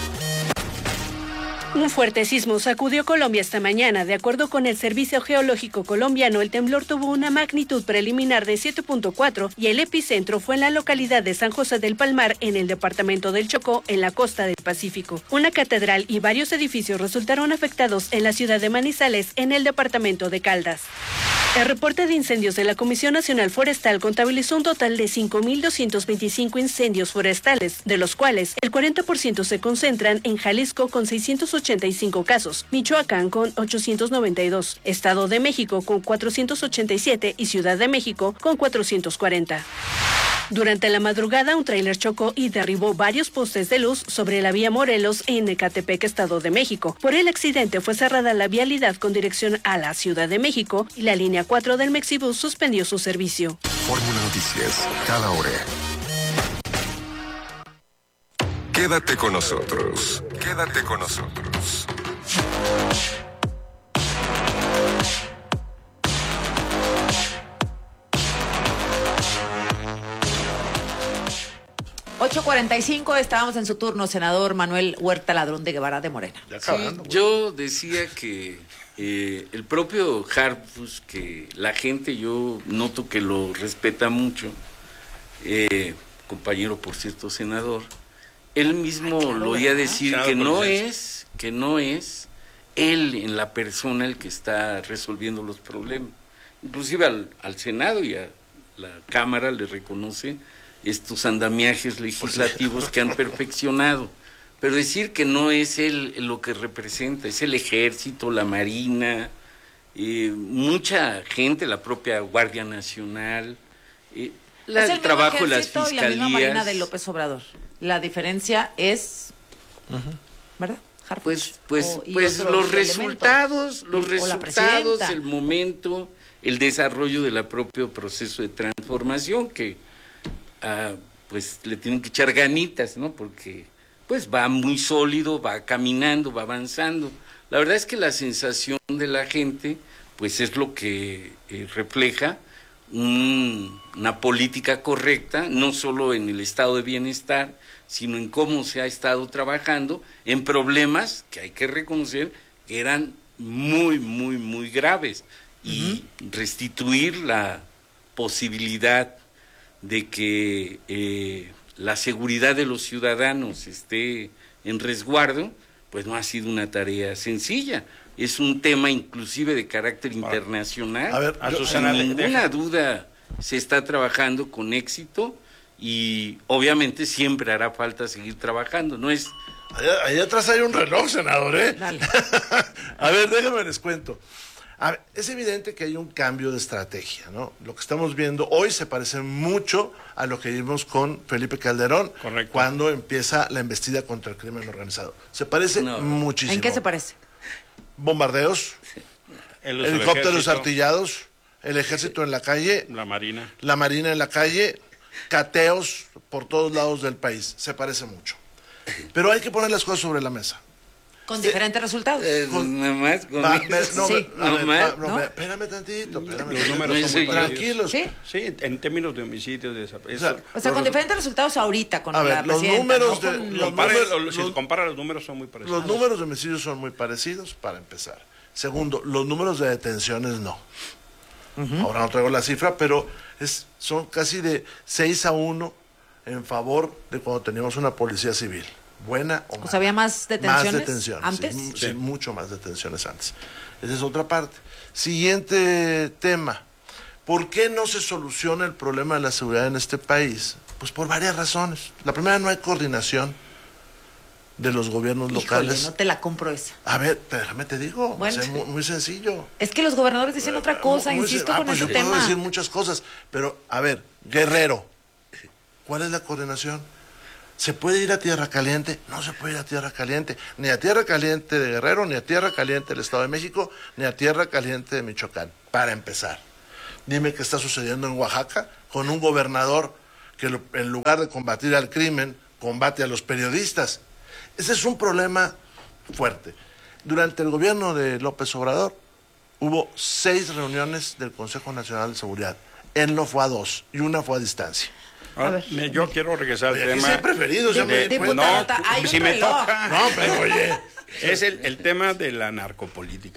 Un fuerte sismo sacudió Colombia esta mañana. De acuerdo con el Servicio Geológico Colombiano, el temblor tuvo una magnitud preliminar de siete punto cuatro y el epicentro fue en la localidad de San José del Palmar, en el departamento del Chocó, en la costa del Pacífico. Una catedral y varios edificios resultaron afectados en la ciudad de Manizales, en el departamento de Caldas. El reporte de incendios de la Comisión Nacional Forestal contabilizó un total de cinco mil doscientos veinticinco incendios forestales, de los cuales el cuarenta por ciento se concentran en Jalisco con seiscientos ochenta y cinco casos, Michoacán con ochocientos noventa y dos, Estado de México con cuatrocientos ochenta y siete y Ciudad de México con cuatrocientos cuarenta. Durante la madrugada, un tráiler chocó y derribó varios postes de luz sobre la vía Morelos en Ecatepec, Estado de México. Por el accidente fue cerrada la vialidad con dirección a la Ciudad de México y la línea cuatro del Mexibus suspendió su servicio. Fórmula Noticias, cada hora. Quédate con nosotros. Quédate con nosotros. ocho cuarenta y cinco, estábamos en su turno, senador Manuel Huerta Ladrón de Guevara de Morena. Sí, yo decía que eh, el propio Harfush, que la gente yo noto que lo respeta mucho, eh, compañero, por cierto, senador, él mismo lo oía decir que no es, que no es él en la persona el que está resolviendo los problemas. Inclusive al, al Senado y a la Cámara le reconoce estos andamiajes legislativos que han perfeccionado, pero decir que no es él lo que representa, es el Ejército, la Marina, eh, mucha gente, la propia Guardia Nacional, eh, la, es el el trabajo de las Ejército fiscalías. Y la misma Marina de López Obrador. La diferencia es, uh-huh. ¿verdad? Harfush, pues, pues, o, pues los resultados, elementos. los O resultados, el momento, el desarrollo del propio proceso de transformación que Uh, pues le tienen que echar ganitas, ¿no? Porque pues va muy sólido, va caminando, va avanzando. La verdad es que la sensación de la gente pues es lo que eh, refleja un, una política correcta, no solo en el estado de bienestar, sino en cómo se ha estado trabajando en problemas que hay que reconocer que eran muy, muy, muy graves. Y uh-huh. restituir la posibilidad de que eh, la seguridad de los ciudadanos esté en resguardo, pues no ha sido una tarea sencilla. Es un tema inclusive de carácter internacional. A ver, a yo, sin ninguna duda se está trabajando con éxito y obviamente siempre hará falta seguir trabajando. No es. Allá, allá atrás hay un reloj, senador, ¿eh? Dale. A ver, déjenme les cuento. A ver, es evidente que hay un cambio de estrategia, ¿no? Lo que estamos viendo hoy se parece mucho a lo que vimos con Felipe Calderón. Correcto. Cuando empieza la embestida contra el crimen organizado. Se parece no. muchísimo. ¿En qué se parece? Bombardeos, sí. helicópteros artillados, el ejército en la calle, la marina, la marina en la calle, cateos por todos lados del país. Se parece mucho. Pero hay que poner las cosas sobre la mesa. Con diferentes resultados. Eh, con, nada más, con va, me, no, sí. a ver, no, va, no, ¿no? me, espérame tantito, espérame. Los números son muy tranquilos. ¿Sí? Sí, en términos de homicidios, de o sea, o sea con diferentes resultados ahorita con a la ver, los números ¿no? de los compara, números, si los, compara los números son muy parecidos. Los números de homicidios son muy parecidos para empezar. Segundo, los números de detenciones no. Uh-huh. Ahora no traigo la cifra, pero es son casi de seis a uno en favor de cuando teníamos una policía civil. Buena o mala. O sea, había más detenciones, más detenciones antes. Sí, sí. sí, mucho más detenciones antes. Esa es otra parte. Siguiente tema. ¿Por qué no se soluciona el problema de la seguridad en este país? Pues por varias razones. La primera, no hay coordinación. de los gobiernos Híjole, locales. no te la compro esa. A ver, déjame te digo, Bueno. es muy, muy sencillo. Es que los gobernadores dicen otra cosa, Muy insisto sen- ah, con pues ese yo puedo tema. decir muchas cosas, pero a ver, Guerrero, ¿cuál es la coordinación? ¿Se puede ir a Tierra Caliente? No se puede ir a Tierra Caliente, ni a Tierra Caliente de Guerrero, ni a Tierra Caliente del Estado de México, ni a Tierra Caliente de Michoacán, para empezar. Dime qué está sucediendo en Oaxaca con un gobernador que lo- en lugar de combatir al crimen, combate a los periodistas. Ese es un problema fuerte. Durante el gobierno de López Obrador hubo seis reuniones del Consejo Nacional de Seguridad. Él no fue a dos y una fue a distancia. Ahora, me- yo quiero regresar al Oye, aquí tema. sí hay preferidos, ya me de- di pues, cuenta. no, Hay un si me reloj. toca. No, pero oye. Es el, el tema de la narcopolítica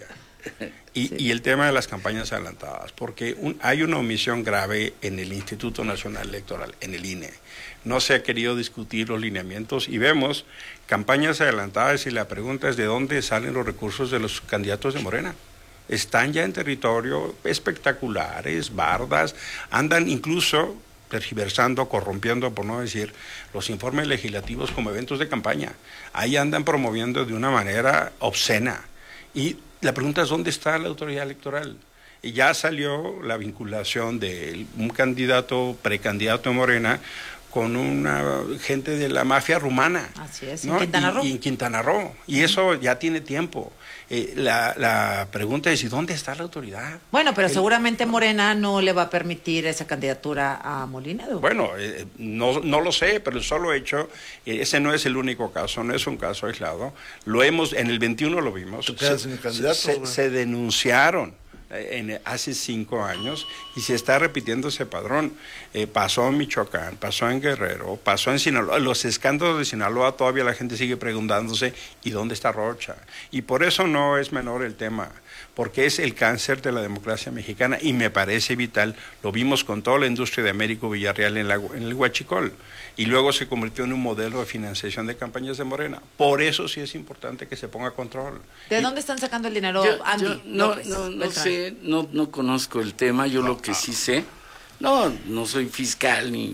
y, y el tema de las campañas adelantadas, porque un- hay una omisión grave en el Instituto Nacional Electoral, en el I N E. No se ha querido discutir los lineamientos y vemos campañas adelantadas y la pregunta es de dónde salen los recursos de los candidatos de Morena. Están ya en territorio espectaculares, bardas, andan incluso tergiversando, corrompiendo, por no decir, los informes legislativos como eventos de campaña. Ahí andan promoviendo de una manera obscena. Y la pregunta es, ¿dónde está la autoridad electoral? Y ya salió la vinculación de un candidato, precandidato de Morena, con una gente de la mafia rumana. Así es, ¿no? en Quintana Roo. Y, y en Quintana Roo. Y eso ya tiene tiempo. Eh, la, la pregunta es, ¿y dónde está la autoridad? Bueno, pero El- seguramente Morena no le va a permitir esa candidatura a Molina. ¿no? Bueno, eh, no, no lo sé, pero el solo hecho, eh, ese no es el único caso, no es un caso aislado. Lo hemos, en el veintiuno lo vimos. Tú quedas Se- sin candidato, se, güey. se denunciaron eh, en, hace cinco años y se está repitiendo ese padrón. Eh, pasó en Michoacán, pasó en Guerrero, pasó en Sinaloa. Los escándalos de Sinaloa todavía la gente sigue preguntándose, ¿y dónde está Rocha? Y por eso no es menor el tema, porque es el cáncer de la democracia mexicana y me parece vital. Lo vimos con toda la industria de Américo Villarreal en, la, en el Huachicol y luego se convirtió en un modelo de financiación de campañas de Morena. Por eso sí es importante que se ponga control. ¿De Y- dónde están sacando el dinero, Yo- Andy? yo no, López no, no Beltrán? sé, no, no conozco el tema, yo lo que sí sé, no, no soy fiscal ni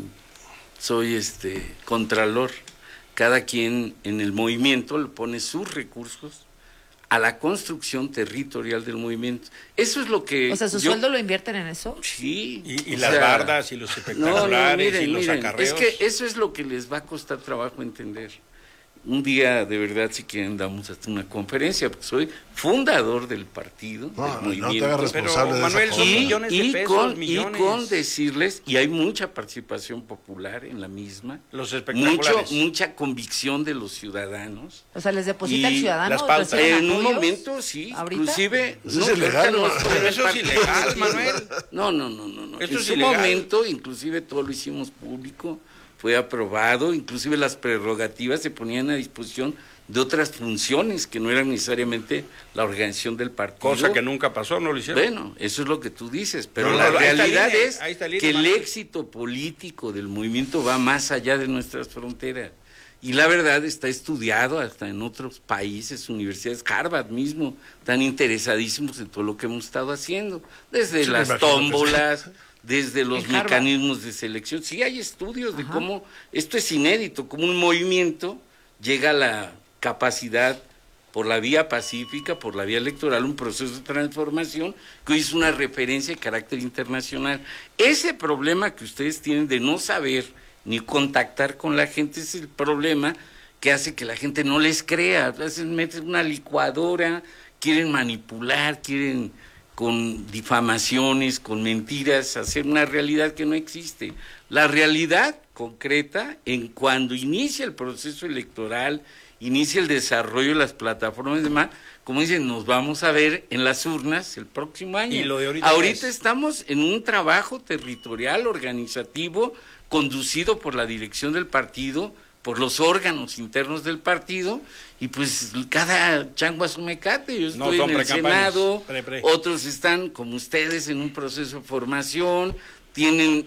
soy este contralor. Cada quien en el movimiento le pone sus recursos a la construcción territorial del movimiento. Eso es lo que... O sea, ¿su yo- sueldo lo invierten en eso? Sí. Y, y o las sea, bardas y los no, espectaculares no, miren, y los miren, acarreos. es que eso es lo que les va a costar trabajo entender. Un día, de verdad, si quieren, damos hasta una conferencia, porque soy fundador del partido, No, del no te movimiento. hagas responsable Pero, de Manuel, esa son cosa. Y, millones de y pesos, con, millones. y con decirles, y hay mucha participación popular en la misma, Los mucho, espectaculares. mucha convicción de los ciudadanos. O sea, ¿les deposita el Y ciudadano? las pautas. ¿Reciben En un apoyos? momento, sí, ¿Ahorita? inclusive... Eso es ilegal, ahorita ¿no? estoy en Pero el eso es partido. ilegal, Manuel. No, no, no, no. no. Esto En es su ilegal. momento, inclusive todo lo hicimos público, fue aprobado, inclusive las prerrogativas se ponían a disposición de otras funciones que no eran necesariamente la organización del partido. Cosa que nunca pasó, no lo hicieron. Bueno, eso es lo que tú dices, pero No, la no, ahí está el realidad I N E, es ahí está el I N E, que el Manuel. éxito político del movimiento va más allá de nuestras fronteras. Y la verdad está estudiado hasta en otros países, universidades, Harvard mismo, están interesadísimos en todo lo que hemos estado haciendo, desde Sí, me las imagino que tómbolas, desde los En Harvard. mecanismos de selección. Sí hay estudios de cómo, esto es inédito, cómo un movimiento llega a la capacidad por la vía pacífica, por la vía electoral, un proceso de transformación que hoy es una referencia de carácter internacional. Ese problema que ustedes tienen de no saber ni contactar con la gente es el problema que hace que la gente no les crea. A veces meten una licuadora, quieren manipular, quieren con difamaciones, con mentiras, hacer una realidad que no existe. La realidad concreta, en cuando inicia el proceso electoral, inicia el desarrollo de las plataformas y demás, como dicen, nos vamos a ver en las urnas el próximo año. Y lo de ahorita es- estamos en un trabajo territorial, organizativo, conducido por la dirección del partido, por los órganos internos del partido, y pues cada chango a su mecate. Yo No, estoy son en el precampañas, Senado, pre, pre. otros están, como ustedes, en un proceso de formación, tienen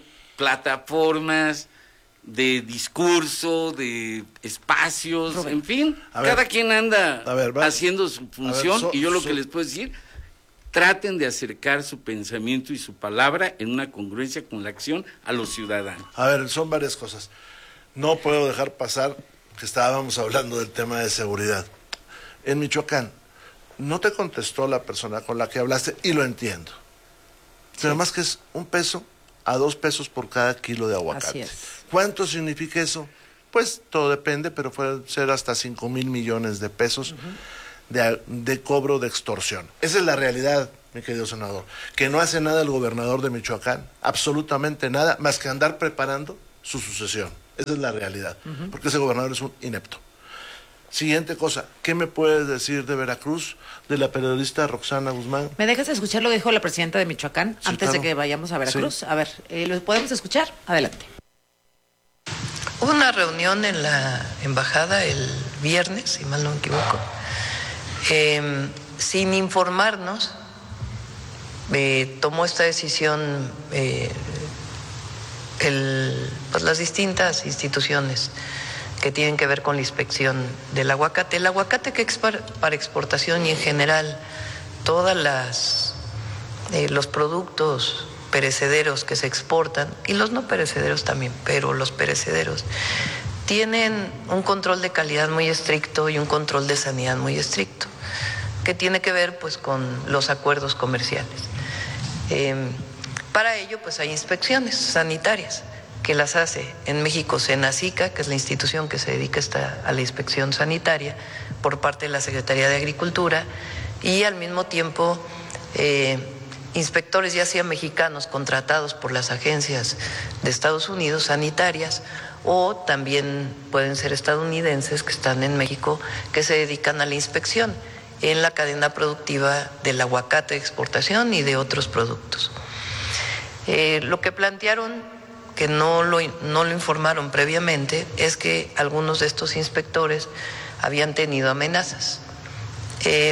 plataformas de discurso, de espacios, Rubén. en fin, A ver. cada quien anda A ver, va. haciendo su función, so- y yo lo so- que les puedo decir, traten de acercar su pensamiento y su palabra en una congruencia con la acción a los ciudadanos. A ver, son varias cosas. No puedo dejar pasar que estábamos hablando del tema de seguridad. En Michoacán, no te contestó la persona con la que hablaste y lo entiendo. Sí. Pero más que es un peso a dos pesos por cada kilo de aguacate. Así es. ¿Cuánto significa eso? Pues todo depende, pero puede ser hasta cinco mil millones de pesos uh-huh. de, de cobro de extorsión. Esa es la realidad, mi querido senador. Que no hace nada el gobernador de Michoacán, absolutamente nada, más que andar preparando su sucesión. Esa es la realidad, uh-huh. porque ese gobernador es un inepto. Siguiente cosa, ¿qué me puedes decir de Veracruz, de la periodista Roxana Guzmán? ¿Me dejas escuchar lo que dijo la presidenta de Michoacán sí, antes claro. de que vayamos a Veracruz? Sí. A ver, eh, ¿lo podemos escuchar? Adelante. Hubo una reunión en la embajada el viernes, si mal no me equivoco, eh, sin informarnos, eh, tomó esta decisión eh, el, pues las distintas instituciones que tienen que ver con la inspección del aguacate. El aguacate que es para, para exportación y en general todas las eh, los productos perecederos que se exportan, y los no perecederos también, pero los perecederos tienen un control de calidad muy estricto y un control de sanidad muy estricto, que tiene que ver pues con los acuerdos comerciales. Eh, para ello pues hay inspecciones sanitarias que las hace en México Senacica, que es la institución que se dedica esta, a la inspección sanitaria por parte de la Secretaría de Agricultura, y al mismo tiempo eh, inspectores ya sea mexicanos contratados por las agencias de Estados Unidos sanitarias, o también pueden ser estadounidenses que están en México que se dedican a la inspección en la cadena productiva del aguacate de exportación y de otros productos. Eh, lo que plantearon, que no lo, no lo informaron previamente, es que algunos de estos inspectores habían tenido amenazas. Eh,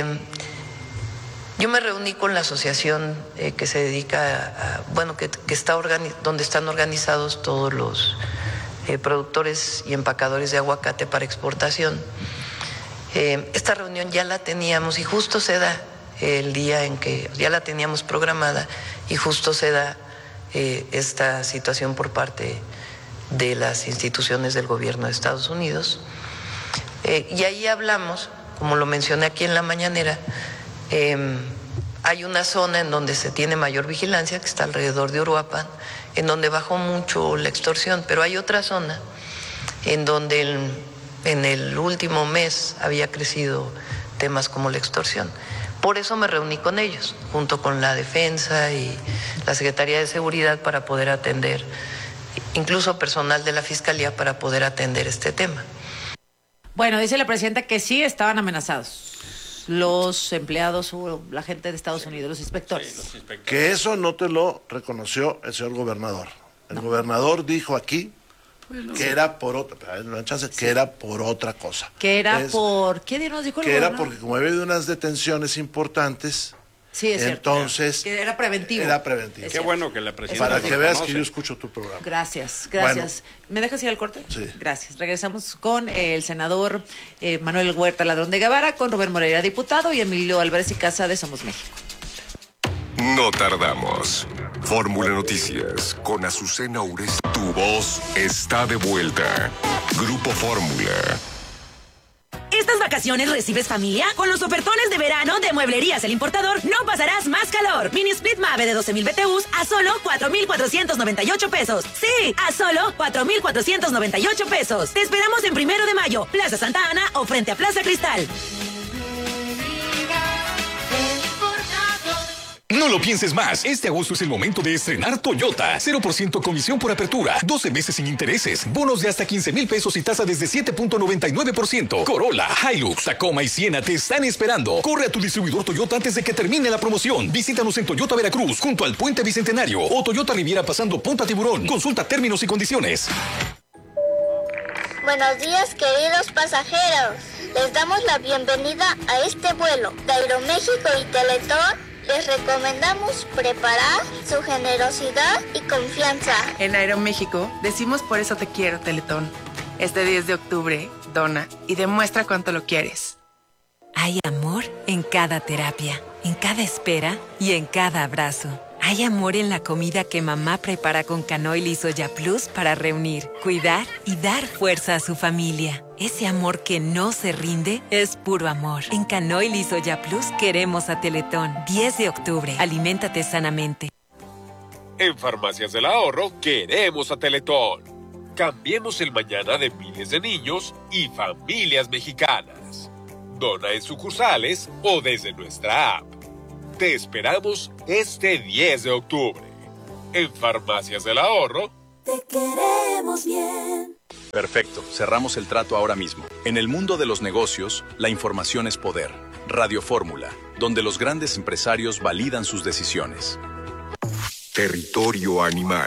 Yo me reuní con la asociación eh, que se dedica a, bueno, que, que está organi- donde están organizados todos los eh, productores y empacadores de aguacate para exportación. Eh, esta reunión ya la teníamos y justo se da el día en que, ya la teníamos programada y justo se da eh, esta situación por parte de las instituciones del gobierno de Estados Unidos. Eh, y ahí hablamos, como lo mencioné aquí en la mañanera, Eh, hay una zona en donde se tiene mayor vigilancia, que está alrededor de Uruapan, en donde bajó mucho la extorsión, pero hay otra zona en donde el, en el último mes había crecido temas como la extorsión. Por eso me reuní con ellos, junto con la Defensa y la Secretaría de Seguridad, para poder atender, incluso personal de la Fiscalía, para poder atender este tema. Bueno, dice la presidenta que sí estaban amenazados los empleados o la gente de Estados Unidos, los inspectores. Sí, los inspectores. Que eso no te lo reconoció el señor gobernador. El no. gobernador dijo aquí bueno, que sí. era por otra, una chance, sí. que era por otra cosa. Que era es, por, ¿qué nos dijo el Que gobernador? era porque como había habido unas detenciones importantes, sí, es entonces cierto. Que era preventivo. Era preventivo. Qué bueno que la presidenta. Para que veas que yo escucho tu programa. Gracias, gracias. Bueno, ¿me dejas ir al corte? Sí. Gracias. Regresamos con el senador eh, Manuel Huerta Ladrón de Guevara, con Rubén Moreira, diputado, y Emilio Álvarez y Casa de Somos México. No tardamos. Fórmula Noticias con Azucena Uresti. Tu voz está de vuelta. Grupo Fórmula. ¿Estas vacaciones recibes familia? Con los ofertones de verano de Mueblerías El Importador no pasarás más calor. Mini Split Mave de doce mil B T Us a solo cuatro mil cuatrocientos noventa y ocho pesos. Sí, a solo cuatro mil cuatrocientos noventa y ocho pesos. Te esperamos en Primero de Mayo, Plaza Santa Ana o frente a Plaza Cristal. No lo pienses más. Este agosto es el momento de estrenar Toyota. cero por ciento comisión por apertura. doce meses sin intereses. Bonos de hasta quince mil pesos y tasa desde siete punto noventa y nueve por ciento. Corolla, Hilux, Tacoma y Siena te están esperando. Corre a tu distribuidor Toyota antes de que termine la promoción. Visítanos en Toyota Veracruz, junto al Puente Bicentenario, o Toyota Riviera pasando Punta Tiburón. Consulta términos y condiciones. Buenos días, queridos pasajeros. Les damos la bienvenida a este vuelo de Aeroméxico y Teletón. Les recomendamos preparar su generosidad y confianza. En Aeroméxico decimos por eso te quiero, Teletón. Este diez de octubre, dona y demuestra cuánto lo quieres. Hay amor en cada terapia, en cada espera y en cada abrazo. Hay amor en la comida que mamá prepara con Canoil y Soya Plus para reunir, cuidar y dar fuerza a su familia. Ese amor que no se rinde es puro amor. En Canoil y Soya Plus queremos a Teletón. diez de octubre. Aliméntate sanamente. En Farmacias del Ahorro queremos a Teletón. Cambiemos el mañana de miles de niños y familias mexicanas. Dona en sucursales o desde nuestra app. Te esperamos este diez de octubre. En Farmacias del Ahorro. Te queremos bien. Perfecto, cerramos el trato ahora mismo. En el mundo de los negocios, la información es poder. Radio Fórmula, donde los grandes empresarios validan sus decisiones. Territorio animal.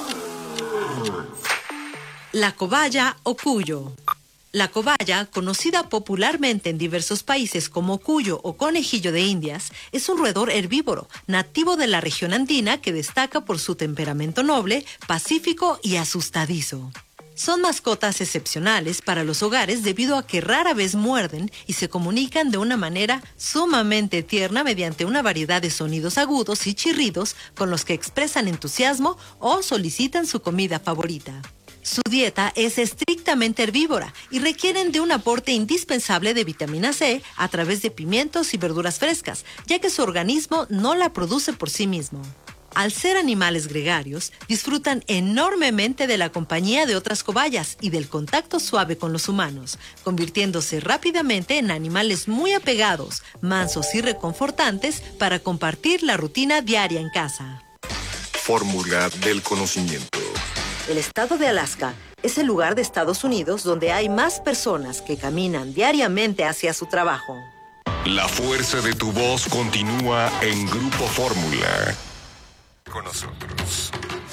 La cobaya o cuyo. La cobaya, conocida popularmente en diversos países como cuyo o conejillo de Indias, es un roedor herbívoro, nativo de la región andina que destaca por su temperamento noble, pacífico y asustadizo. Son mascotas excepcionales para los hogares debido a que rara vez muerden y se comunican de una manera sumamente tierna mediante una variedad de sonidos agudos y chirridos con los que expresan entusiasmo o solicitan su comida favorita. Su dieta es estrictamente herbívora y requieren de un aporte indispensable de vitamina C a través de pimientos y verduras frescas, ya que su organismo no la produce por sí mismo. Al ser animales gregarios, disfrutan enormemente de la compañía de otras cobayas y del contacto suave con los humanos, convirtiéndose rápidamente en animales muy apegados, mansos y reconfortantes para compartir la rutina diaria en casa. Fórmula del conocimiento. El estado de Alaska es el lugar de Estados Unidos donde hay más personas que caminan diariamente hacia su trabajo. La fuerza de tu voz continúa en Grupo Fórmula. Con nosotros.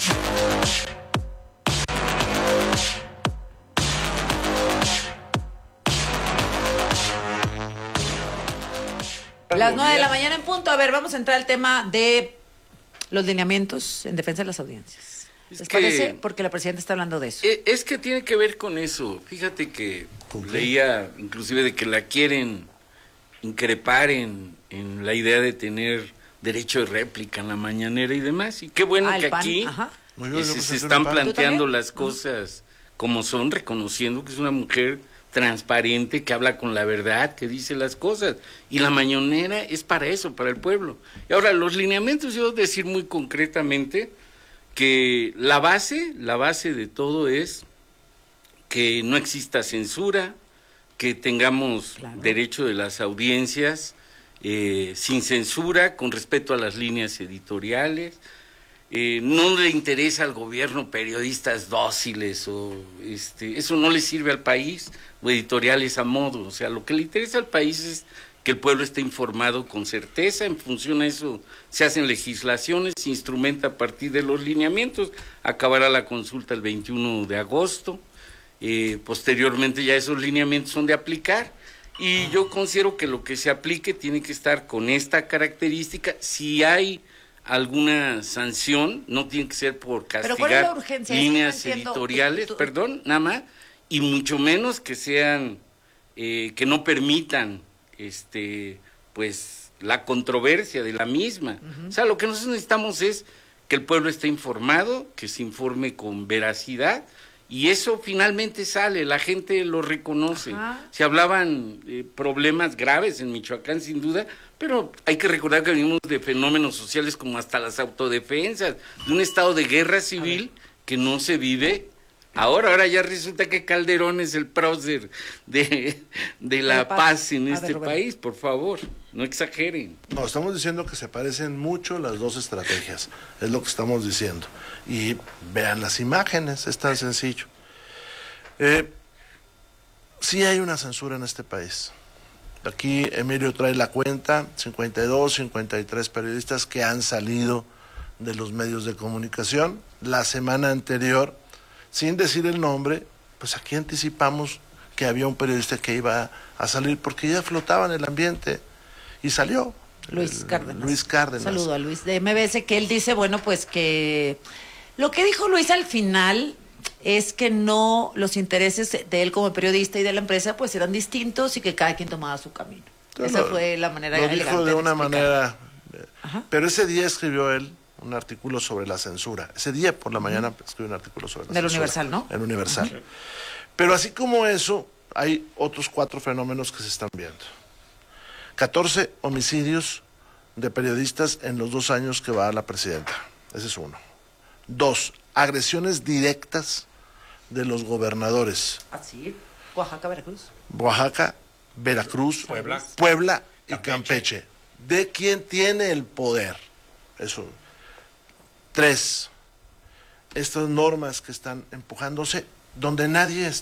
Las nueve de la mañana en punto. A ver, vamos a entrar al tema de los lineamientos en defensa de las audiencias. ¿Les Es parece? que- Porque la presidenta está hablando de eso. Eh, Es que tiene que ver con eso. Fíjate que leía inclusive de que la quieren increpar en, en la idea de tener derecho de réplica en la mañanera y demás. Y qué bueno Ah, el que P A N, aquí ajá. Muy bien, ese- yo pues, se es están una P A N. planteando ¿Tú también? las cosas como son, reconociendo que es una mujer transparente, que habla con la verdad, que dice las cosas. Y la mañanera es para eso, para el pueblo. Y ahora, los lineamientos, yo debo decir muy concretamente que la base, la base de todo es que no exista censura, que tengamos derecho de las audiencias eh, sin censura, con respeto a las líneas editoriales. Eh, no le interesa al gobierno periodistas dóciles o este, eso no le sirve al país, o editoriales a modo. O sea, lo que le interesa al país es que el pueblo esté informado con certeza. En función a eso se hacen legislaciones, se instrumenta a partir de los lineamientos. Acabará la consulta el veintiuno de agosto. Eh, posteriormente ya esos lineamientos son de aplicar. Y yo considero que lo que se aplique tiene que estar con esta característica. Si hay alguna sanción, no tiene que ser por Pero ¿cuál es la castigar urgencia? Eso no líneas entiendo. editoriales, Tú- tú- perdón, nada más, y mucho menos que sean, eh, que no permitan, este, pues, la controversia de la misma. O sea, lo que nosotros necesitamos es que el pueblo esté informado, que se informe con veracidad, y eso finalmente sale, la gente lo reconoce. Ajá. Se hablaban eh, problemas graves en Michoacán, sin duda, pero hay que recordar que venimos de fenómenos sociales como hasta las autodefensas, de un estado de guerra civil que no se vive ahora. Ahora ya resulta que Calderón es el prócer de, de la La paz. paz en A este ver, Rubén. país, por favor, no exageren. No, estamos diciendo que se parecen mucho las dos estrategias, es lo que estamos diciendo. Y vean las imágenes, es tan sencillo. Eh, sí hay una censura en este país. Aquí Emilio trae la cuenta, cincuenta y dos, cincuenta y tres periodistas que han salido de los medios de comunicación. La semana anterior, sin decir el nombre, pues aquí anticipamos que había un periodista que iba a salir porque ya flotaba en el ambiente y salió. Luis Cárdenas. Luis Cárdenas. Saludo a Luis de M B S, que él dice, bueno, pues que lo que dijo Luis al final es que no, los intereses de él como periodista y de la empresa pues eran distintos y que cada quien tomaba su camino. Esa Lo- fue la manera Lo elegante dijo de una explicar. manera... eh, Pero ese día escribió él un artículo sobre la censura. Ese día por la mañana escribió un artículo sobre la Del censura. Universal, ¿no? El Universal. Pero así como eso, hay otros cuatro fenómenos que se están viendo. catorce homicidios de periodistas en los dos años que va la presidenta. Ese es uno. Dos, agresiones directas de los gobernadores. Así, Oaxaca, Veracruz. Oaxaca, Veracruz, Puebla, Puebla y Campeche. Campeche. ¿De quién tiene el poder? Eso. Tres, estas normas que están empujándose donde nadie está